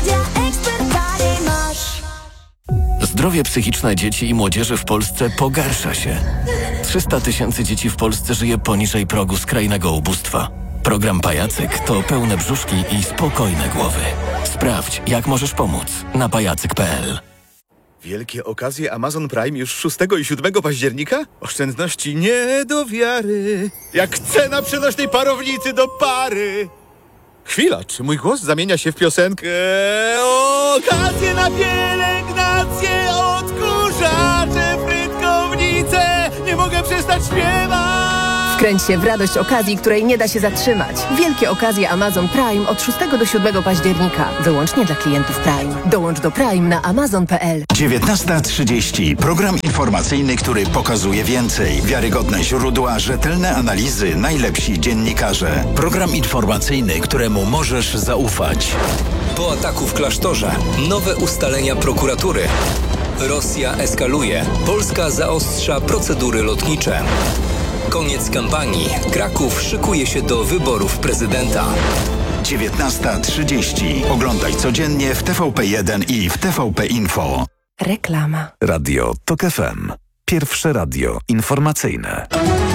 Zdrowie psychiczne dzieci i młodzieży w Polsce pogarsza się. trzysta tysięcy dzieci w Polsce żyje poniżej progu skrajnego ubóstwa. Program Pajacyk to pełne brzuszki i spokojne głowy. Sprawdź, jak możesz pomóc na pajacyk kropka p l. Wielkie okazje Amazon Prime już szóstego i siódmego października? Oszczędności nie do wiary. Jak cena przenośnej parownicy do pary. Chwila, czy mój głos zamienia się w piosenkę? Okazje na pielęgnację, odkurzacze, frytkownice. Nie mogę przestać śpiewać. Wkręć się w radość okazji, której nie da się zatrzymać. Wielkie okazje Amazon Prime od szóstego do siódmego października. Wyłącznie dla klientów Prime. Dołącz do Prime na amazon kropka p l. dziewiętnasta trzydzieści. Program informacyjny, który pokazuje więcej. Wiarygodne źródła, rzetelne analizy, najlepsi dziennikarze. Program informacyjny, któremu możesz zaufać. Po ataku w klasztorze nowe ustalenia prokuratury. Rosja eskaluje. Polska zaostrza procedury lotnicze. Koniec kampanii. Kraków szykuje się do wyborów prezydenta. dziewiętnasta trzydzieści. Oglądaj codziennie w T V P jeden i w T V P Info. Reklama. Radio TOK F M. Pierwsze radio informacyjne.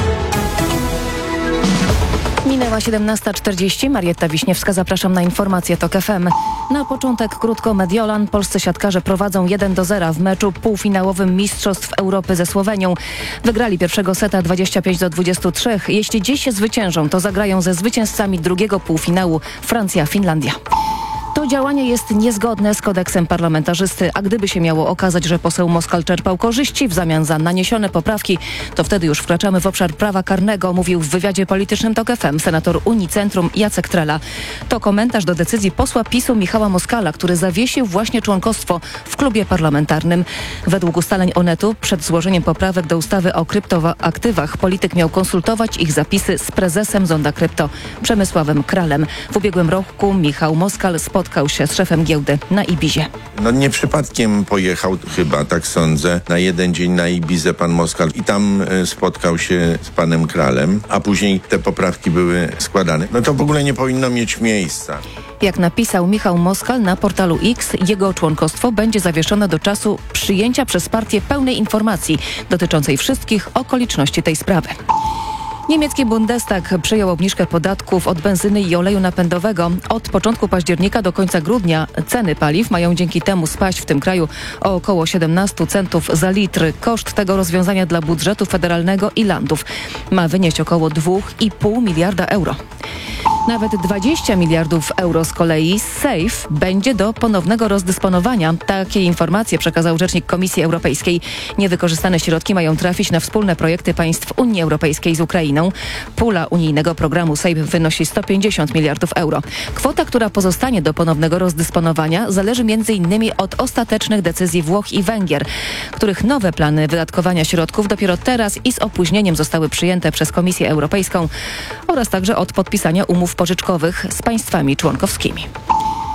Minęła siedemnasta czterdzieści. Marietta Wiśniewska, zapraszam na informacje TOK F M. Na początek krótko Mediolan. Polscy siatkarze prowadzą jeden do zera w meczu półfinałowym Mistrzostw Europy ze Słowenią. Wygrali pierwszego seta dwadzieścia pięć do dwudziestu trzech. Jeśli dziś zwyciężą, to zagrają ze zwycięzcami drugiego półfinału Francja-Finlandia. To działanie jest niezgodne z kodeksem parlamentarzysty, a gdyby się miało okazać, że poseł Moskal czerpał korzyści w zamian za naniesione poprawki, to wtedy już wkraczamy w obszar prawa karnego, mówił w wywiadzie politycznym TOK F M senator Unii Centrum Jacek Trela. To komentarz do decyzji posła PiSu Michała Moskala, który zawiesił właśnie członkostwo w klubie parlamentarnym. Według ustaleń Onetu przed złożeniem poprawek do ustawy o kryptoaktywach polityk miał konsultować ich zapisy z prezesem Zonda Krypto Przemysławem Kralem. W ubiegłym roku Michał Moskal spotkał się z szefem giełdy na Ibizie. No nie przypadkiem pojechał chyba, tak sądzę, na jeden dzień na Ibizę pan Moskal i tam y, spotkał się z panem Kralem, a później te poprawki były składane. No to w ogóle nie powinno mieć miejsca. Jak napisał Michał Moskal na portalu X, jego członkostwo będzie zawieszone do czasu przyjęcia przez partię pełnej informacji dotyczącej wszystkich okoliczności tej sprawy. Niemiecki Bundestag przyjął obniżkę podatków od benzyny i oleju napędowego. Od początku października do końca grudnia ceny paliw mają dzięki temu spaść w tym kraju o około siedemnaście centów za litr. Koszt tego rozwiązania dla budżetu federalnego i landów ma wynieść około dwa i pół miliarda euro. Nawet dwadzieścia miliardów euro z kolei z SAFE będzie do ponownego rozdysponowania. Takie informacje przekazał rzecznik Komisji Europejskiej. Niewykorzystane środki mają trafić na wspólne projekty państw Unii Europejskiej z Ukrainą. Pula unijnego programu SAFE wynosi sto pięćdziesiąt miliardów euro. Kwota, która pozostanie do ponownego rozdysponowania, zależy między innymi od ostatecznych decyzji Włoch i Węgier, których nowe plany wydatkowania środków dopiero teraz i z opóźnieniem zostały przyjęte przez Komisję Europejską oraz także od podpisania umów pożyczkowych z państwami członkowskimi.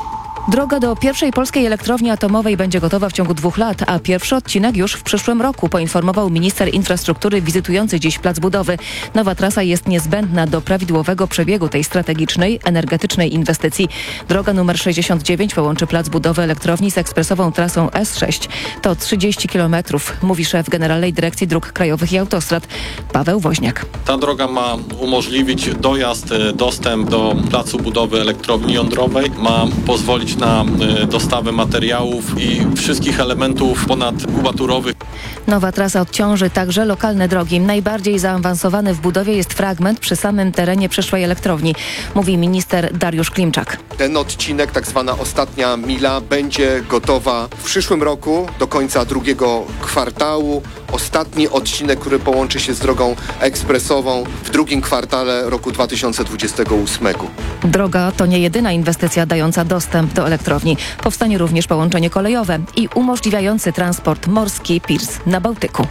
Droga do pierwszej polskiej elektrowni atomowej będzie gotowa w ciągu dwóch lat, a pierwszy odcinek już w przyszłym roku, poinformował minister infrastruktury wizytujący dziś plac budowy. Nowa trasa jest niezbędna do prawidłowego przebiegu tej strategicznej, energetycznej inwestycji. Droga numer sześćdziesiąt dziewięć połączy plac budowy elektrowni z ekspresową trasą S sześć. To trzydzieści kilometrów, mówi szef Generalnej Dyrekcji Dróg Krajowych i Autostrad Paweł Woźniak. Ta droga ma umożliwić dojazd, dostęp do placu budowy elektrowni jądrowej, ma pozwolić na dostawę materiałów i wszystkich elementów ponadkubaturowych. Nowa trasa odciąży także lokalne drogi. Najbardziej zaawansowany w budowie jest fragment przy samym terenie przyszłej elektrowni, mówi minister Dariusz Klimczak. Ten odcinek, tak zwana ostatnia mila, będzie gotowa w przyszłym roku do końca drugiego kwartału. Ostatni odcinek, który połączy się z drogą ekspresową w drugim kwartale roku dwa tysiące dwudziestego ósmego. Droga to nie jedyna inwestycja dająca dostęp do elektrowni. Powstanie również połączenie kolejowe i umożliwiający transport morski pirs na Bałtyku.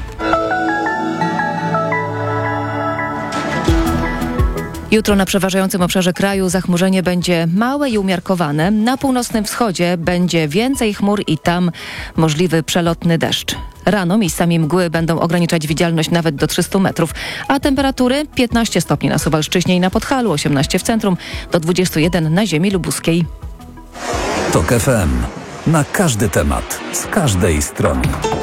Jutro na przeważającym obszarze kraju zachmurzenie będzie małe i umiarkowane. Na północnym wschodzie będzie więcej chmur i tam możliwy przelotny deszcz. Rano miejscami mgły będą ograniczać widzialność nawet do trzystu metrów, a temperatury piętnaście stopni na Suwalszczyźnie i na Podhalu, osiemnaście w centrum, do dwudziestu jeden na ziemi lubuskiej. TOK F M. Na każdy temat, z każdej strony.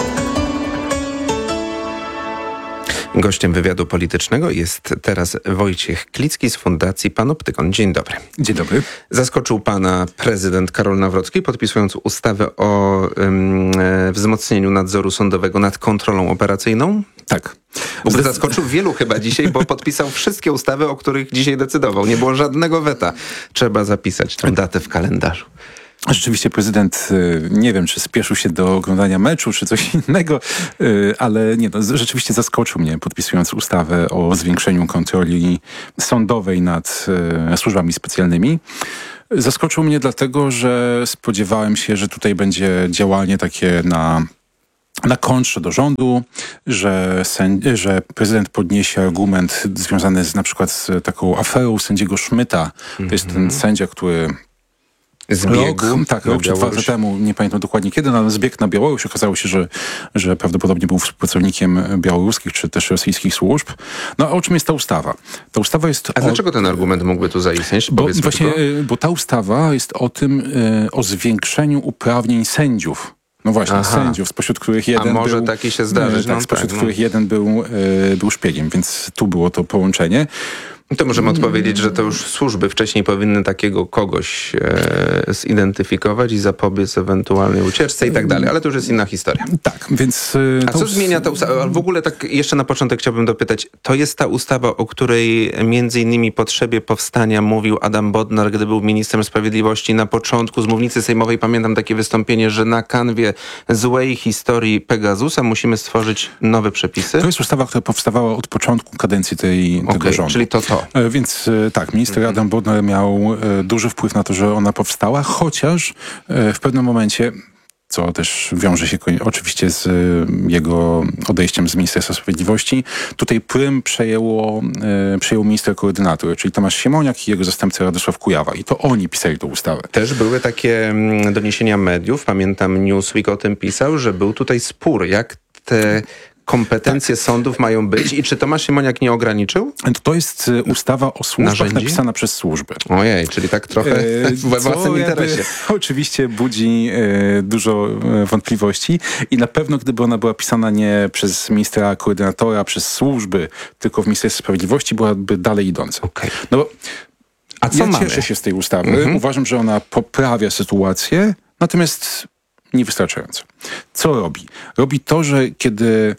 Gościem wywiadu politycznego jest teraz Wojciech Klicki z Fundacji Panoptykon. Dzień dobry. Dzień dobry. Zaskoczył pana prezydent Karol Nawrocki, podpisując ustawę o um, wzmocnieniu nadzoru sądowego nad kontrolą operacyjną? Tak. W ogóle zaskoczył wielu chyba dzisiaj, bo podpisał wszystkie ustawy, o których dzisiaj decydował. Nie było żadnego weta. Trzeba zapisać tę datę w kalendarzu. Rzeczywiście prezydent, nie wiem, czy spieszył się do oglądania meczu, czy coś innego, ale nie, no, rzeczywiście zaskoczył mnie, podpisując ustawę o zwiększeniu kontroli sądowej nad służbami specjalnymi. Zaskoczył mnie dlatego, że spodziewałem się, że tutaj będzie działanie takie na... na kontrze do rządu, że, sędzi- że prezydent podniesie argument związany z, na przykład z taką aferą sędziego Szmyta. Mm-hmm. To jest ten sędzia, który... Zbiegł rok, tak, rok czy dwa lata temu, nie pamiętam dokładnie kiedy, no, ale zbiegł na Białoruś. Okazało się, że, że prawdopodobnie był współpracownikiem białoruskich czy też rosyjskich służb. No a o czym jest ta ustawa? Ta ustawa jest... A o... dlaczego ten argument mógłby tu zaistnieć? Bo, właśnie, bo ta ustawa jest o tym, o zwiększeniu uprawnień sędziów. No właśnie, Aha. sędziów, spośród których jeden A może był, taki się zdarzyć. Tak, no, spośród tak, których no. jeden był, y, był szpiegiem, więc tu było to połączenie. To możemy odpowiedzieć, że to już służby wcześniej powinny takiego kogoś e, zidentyfikować i zapobiec ewentualnej ucieczce i tak dalej, ale to już jest inna historia. Tak, więc... Y, A co us- zmienia ta ustawa? W ogóle tak jeszcze na początek chciałbym dopytać, to jest ta ustawa, o której między innymi potrzebie powstania mówił Adam Bodnar, gdy był ministrem sprawiedliwości na początku z mównicy sejmowej. Pamiętam takie wystąpienie, że na kanwie złej historii Pegasusa musimy stworzyć nowe przepisy. To jest ustawa, która powstawała od początku kadencji tej, okay, tego rządu. Czyli to to. Więc tak, minister Adam Bodnar miał duży wpływ na to, że ona powstała, chociaż w pewnym momencie, co też wiąże się oczywiście z jego odejściem z Ministerstwa Sprawiedliwości, tutaj prym przejęło, przejął minister koordynator, czyli Tomasz Siemoniak i jego zastępca Radosław Kujawa. I to oni pisali tę ustawę. Też były takie doniesienia mediów, pamiętam Newsweek o tym pisał, że był tutaj spór, jak te kompetencje tak. sądów mają być i czy Tomasz Siemoniak nie ograniczył? To jest ustawa o służbach Narzędzi? napisana przez służby. Ojej, czyli tak trochę e, we własnym interesie. Oczywiście budzi e, dużo e, wątpliwości i na pewno gdyby ona była pisana nie przez ministra koordynatora, przez służby, tylko w Ministerstwie Sprawiedliwości, byłaby dalej idąca. Okay. No bo A co ja mamy? cieszę się z tej ustawy. Mhm. Uważam, że ona poprawia sytuację, natomiast niewystarczająco. Co robi? Robi to, że kiedy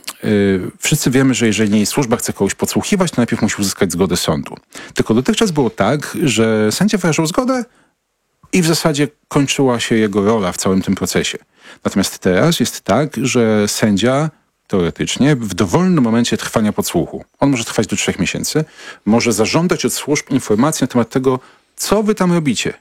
Yy, wszyscy wiemy, że jeżeli służba chce kogoś podsłuchiwać, to najpierw musi uzyskać zgodę sądu. Tylko dotychczas było tak, że sędzia wyrażał zgodę i w zasadzie kończyła się jego rola w całym tym procesie. Natomiast teraz jest tak, że sędzia teoretycznie w dowolnym momencie trwania podsłuchu, on może trwać do trzech miesięcy, może zażądać od służb informacji na temat tego, co wy tam robicie,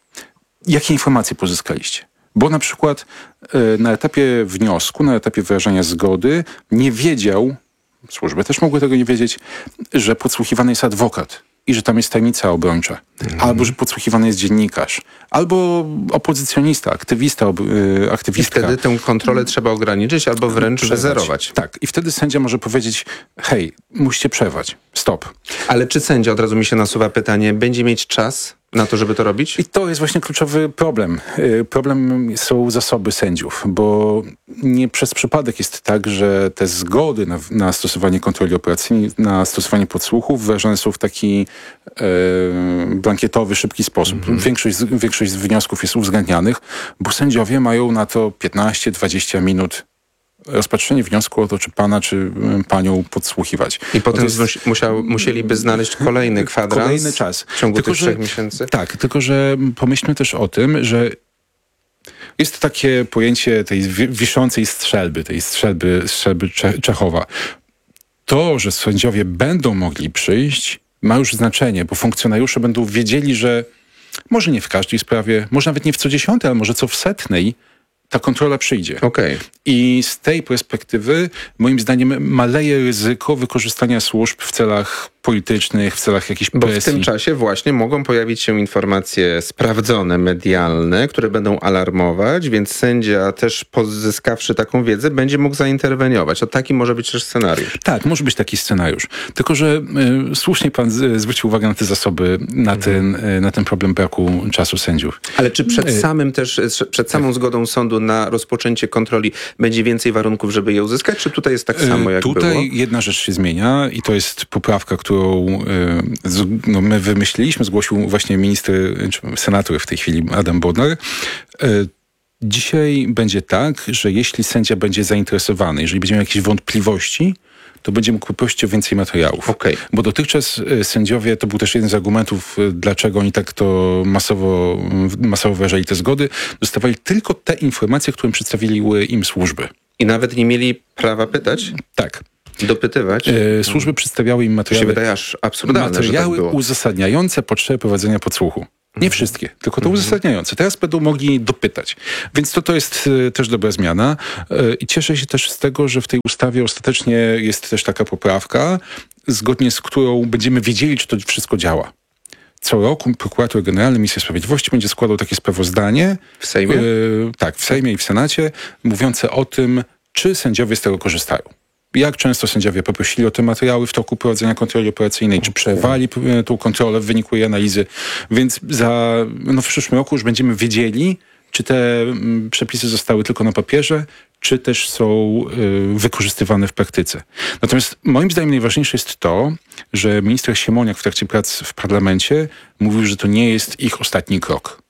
jakie informacje pozyskaliście. Bo na przykład y, na etapie wniosku, na etapie wyrażania zgody nie wiedział, służby też mogły tego nie wiedzieć, że podsłuchiwany jest adwokat. i że tam jest tajemnica obrończa. Mhm. Albo że podsłuchiwany jest dziennikarz. Albo opozycjonista, aktywista, ob, y, aktywistka. I wtedy tę kontrolę trzeba ograniczyć albo wręcz Przerwać. zerować. Tak. I wtedy sędzia może powiedzieć, hej, musicie przerwać. Stop. Ale czy sędzia, od razu mi się nasuwa pytanie, będzie mieć czas na to, żeby to robić? I to jest właśnie kluczowy problem. Problem są zasoby sędziów, bo nie przez przypadek jest tak, że te zgody na, na stosowanie kontroli operacyjnej, na stosowanie podsłuchów wyrażane są w taki e, blankietowy, szybki sposób. Mhm. Większość, większość z wniosków jest uwzględnianych, bo sędziowie mają na to piętnaście dwadzieścia minut rozpatrzenie wniosku o to, czy pana, czy panią podsłuchiwać. I potem jest... musiał, musieliby znaleźć kolejny kwadrans kolejny czas. W ciągu tylko, tych że, trzech miesięcy? Tak, tylko że pomyślmy też o tym, że jest takie pojęcie tej wiszącej strzelby, tej strzelby, strzelby Czechowa. To, że sędziowie będą mogli przyjść, ma już znaczenie, bo funkcjonariusze będą wiedzieli, że może nie w każdej sprawie, może nawet nie w co dziesiątej, ale może co w setnej, ta kontrola przyjdzie. Okay. I z tej perspektywy, moim zdaniem, maleje ryzyko wykorzystania służb w celach politycznych, w celach jakiejś presji. Bo w tym czasie właśnie mogą pojawić się informacje sprawdzone, medialne, które będą alarmować, więc sędzia też pozyskawszy taką wiedzę, będzie mógł zainterweniować. O taki może być też scenariusz. Tak, może być taki scenariusz. Tylko, że y, słusznie pan z, zwrócił uwagę na te zasoby, na, mhm. ten, y, na ten problem braku czasu sędziów. Ale czy przed samym też, przed samą zgodą sądu na rozpoczęcie kontroli będzie więcej warunków, żeby je uzyskać, czy tutaj jest tak samo, jak tutaj było? Tutaj jedna rzecz się zmienia i to jest poprawka, którą no, my wymyśliliśmy, zgłosił właśnie minister, czy senator w tej chwili Adam Bodnar. Dzisiaj będzie tak, że jeśli sędzia będzie zainteresowany, jeżeli będzie miał jakieś wątpliwości, to będzie mógł poprosić o więcej materiałów. Okay. Bo dotychczas sędziowie, to był też jeden z argumentów, dlaczego oni tak to masowo, masowo wyrażali te zgody, dostawali tylko te informacje, które przedstawiły im służby. I nawet nie mieli prawa pytać? Tak. Dopytywać? E, służby przedstawiały im materiały, to się wydaje aż absurdalne, materiały że tak było. uzasadniające potrzebę prowadzenia podsłuchu. Nie wszystkie, tylko to Mhm. uzasadniające. Teraz będą mogli dopytać. Więc to, to jest e, też dobra zmiana. E, I cieszę się też z tego, że w tej ustawie ostatecznie jest też taka poprawka, zgodnie z którą będziemy wiedzieli, czy to wszystko działa. Co roku prokurator generalny Minister Sprawiedliwości będzie składał takie sprawozdanie. W Sejmie? E, tak, w Sejmie i w Senacie, mówiące o tym, czy sędziowie z tego korzystają. Jak często sędziowie poprosili o te materiały w toku prowadzenia kontroli operacyjnej, czy przerwali tą kontrolę w wyniku jej analizy. Więc za, no w przyszłym roku już będziemy wiedzieli, czy te mm, przepisy zostały tylko na papierze, czy też są y, wykorzystywane w praktyce. Natomiast moim zdaniem najważniejsze jest to, że minister Siemoniak w trakcie prac w parlamencie mówił, że to nie jest ich ostatni krok.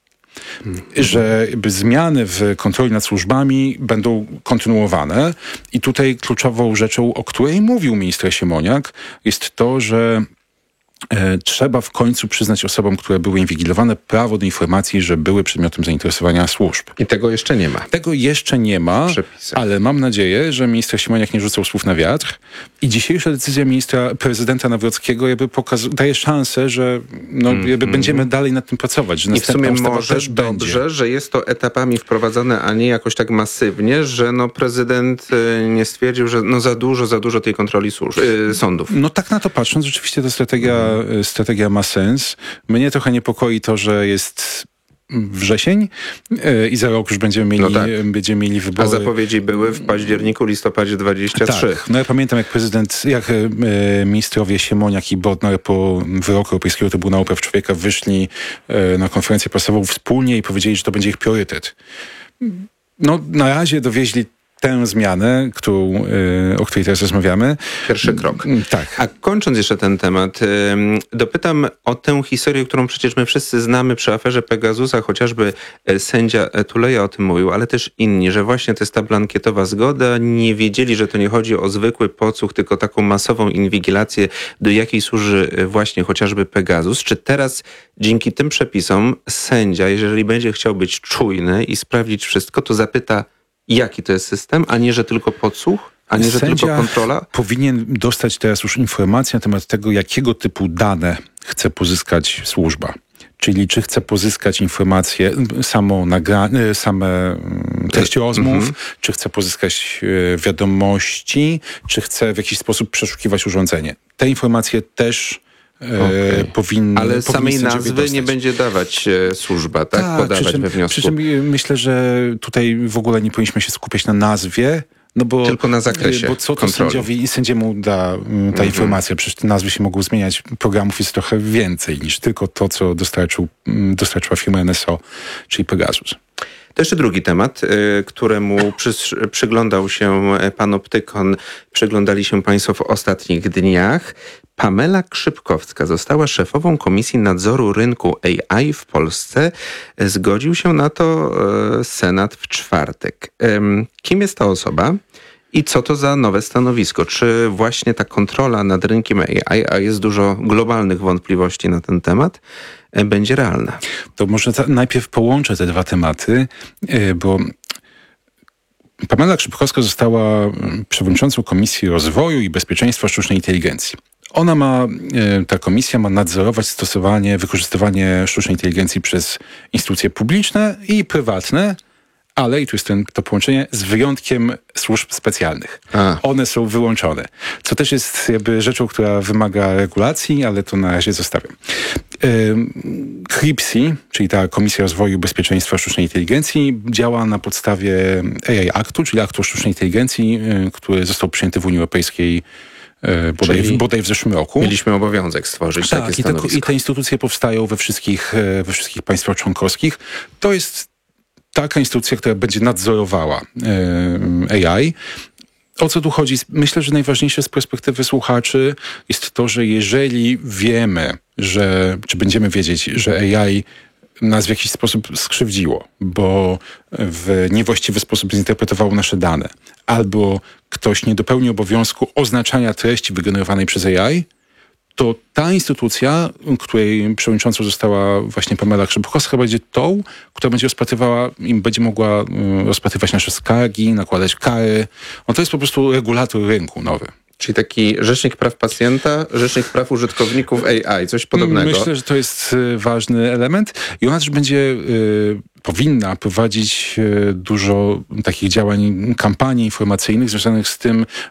Że jakby zmiany w kontroli nad służbami będą kontynuowane i tutaj kluczową rzeczą, o której mówił minister Siemoniak, jest to, że e, trzeba w końcu przyznać osobom, które były inwigilowane, prawo do informacji, że były przedmiotem zainteresowania służb. I tego jeszcze nie ma. Tego jeszcze nie ma, ale mam nadzieję, że minister Siemoniak nie rzucał słów na wiatr i dzisiejsza decyzja ministra, prezydenta Nawrockiego jakby pokaz- daje szansę, że no, mm, jakby mm. będziemy dalej nad tym pracować. Że I w sumie ustawa może też dobrze, będzie. że jest to etapami wprowadzane, a nie jakoś tak masywnie, że no prezydent y, nie stwierdził, że no za dużo, za dużo tej kontroli służb, y, sądów. No tak na to patrząc, rzeczywiście ta strategia, mm. strategia ma sens. Mnie trochę niepokoi to, że jest wrzesień yy, i za rok już będziemy mieli, no tak. będziemy mieli wybory. A zapowiedzi były w październiku, listopadzie dwudziestym trzecim. Tak. No ja pamiętam, jak prezydent, jak yy, ministrowie Siemoniak i Bodnar po wyroku Europejskiego Trybunału Praw Człowieka wyszli yy, na konferencję prasową wspólnie i powiedzieli, że to będzie ich priorytet. No na razie dowieźli tę zmianę, którą, yy, o której teraz rozmawiamy. Pierwszy krok. Tak. A kończąc jeszcze ten temat, yy, dopytam o tę historię, którą przecież my wszyscy znamy przy aferze Pegasusa, chociażby yy, sędzia Tuleja o tym mówił, ale też inni, że właśnie to jest ta blankietowa zgoda, nie wiedzieli, że to nie chodzi o zwykły podsłuch, tylko taką masową inwigilację, do jakiej służy właśnie chociażby Pegasus. Czy teraz dzięki tym przepisom sędzia, jeżeli będzie chciał być czujny i sprawdzić wszystko, to zapyta, jaki to jest system, a nie, że tylko podsłuch, a nie, że Sędzia tylko kontrola? Powinien dostać teraz już informację na temat tego, jakiego typu dane chce pozyskać służba. Czyli czy chce pozyskać informacje, samo nagra- same treści rozmów, mm-hmm. czy chce pozyskać wiadomości, czy chce w jakiś sposób przeszukiwać urządzenie. Te informacje też Okay. E, powinny, Ale samej nazwy dostać. nie będzie dawać e, służba, tak? tak Podawać przy czym, we wniosku. Przy czym myślę, że tutaj w ogóle nie powinniśmy się skupiać na nazwie, no bo, tylko na zakresie bo co to kontroli. sędziowi i sędziemu da ta mm-hmm. informacja? Przecież te nazwy się mogą zmieniać. Programów jest trochę więcej niż tylko to, co dostarczył, dostarczyła firma N S O, czyli Pegasus. To jeszcze drugi temat, y, któremu przy, przyglądał się Panoptykon, przyglądali się Państwo w ostatnich dniach. Pamela Krzypkowska została szefową Komisji Nadzoru Rynku A I w Polsce. Zgodził się na to y, Senat w czwartek. Y, kim jest ta osoba? I co to za nowe stanowisko? Czy właśnie ta kontrola nad rynkiem A I, a jest dużo globalnych wątpliwości na ten temat, będzie realna? To może ta, najpierw połączę te dwa tematy, bo Pamela Krzypkowska została przewodniczącą Komisji Rozwoju i Bezpieczeństwa Sztucznej Inteligencji. Ona ma, ta komisja ma nadzorować stosowanie, wykorzystywanie sztucznej inteligencji przez instytucje publiczne i prywatne, ale, i tu jest ten, to połączenie, z wyjątkiem służb specjalnych. A. One są wyłączone. Co też jest jakby rzeczą, która wymaga regulacji, ale to na razie zostawiam. K R I P S I, czyli ta Komisja Rozwoju Bezpieczeństwa Sztucznej Inteligencji, działa na podstawie A I Aktu, czyli Aktu o Sztucznej Inteligencji, który został przyjęty w Unii Europejskiej bodaj, bodaj w zeszłym roku. Mieliśmy obowiązek stworzyć tak, takie i te, stanowisko. i te instytucje powstają we wszystkich, we wszystkich państwach członkowskich. To jest taka instytucja, która będzie nadzorowała e, A I. O co tu chodzi? Myślę, że najważniejsze z perspektywy słuchaczy jest to, że jeżeli wiemy, że, czy będziemy wiedzieć, że A I nas w jakiś sposób skrzywdziło, bo w niewłaściwy sposób zinterpretowało nasze dane, albo ktoś nie dopełni obowiązku oznaczania treści wygenerowanej przez A I, to ta instytucja, której przewodniczącą została właśnie Pamela Krzypkowska, będzie tą, która będzie rozpatrywała, im będzie mogła rozpatrywać nasze skargi, nakładać kary. No to jest po prostu regulator rynku nowy. Czyli taki rzecznik praw pacjenta, rzecznik praw użytkowników A I, coś podobnego. Myślę, że to jest ważny element i ona też będzie, y, powinna prowadzić y, dużo takich działań, kampanii informacyjnych związanych z tym,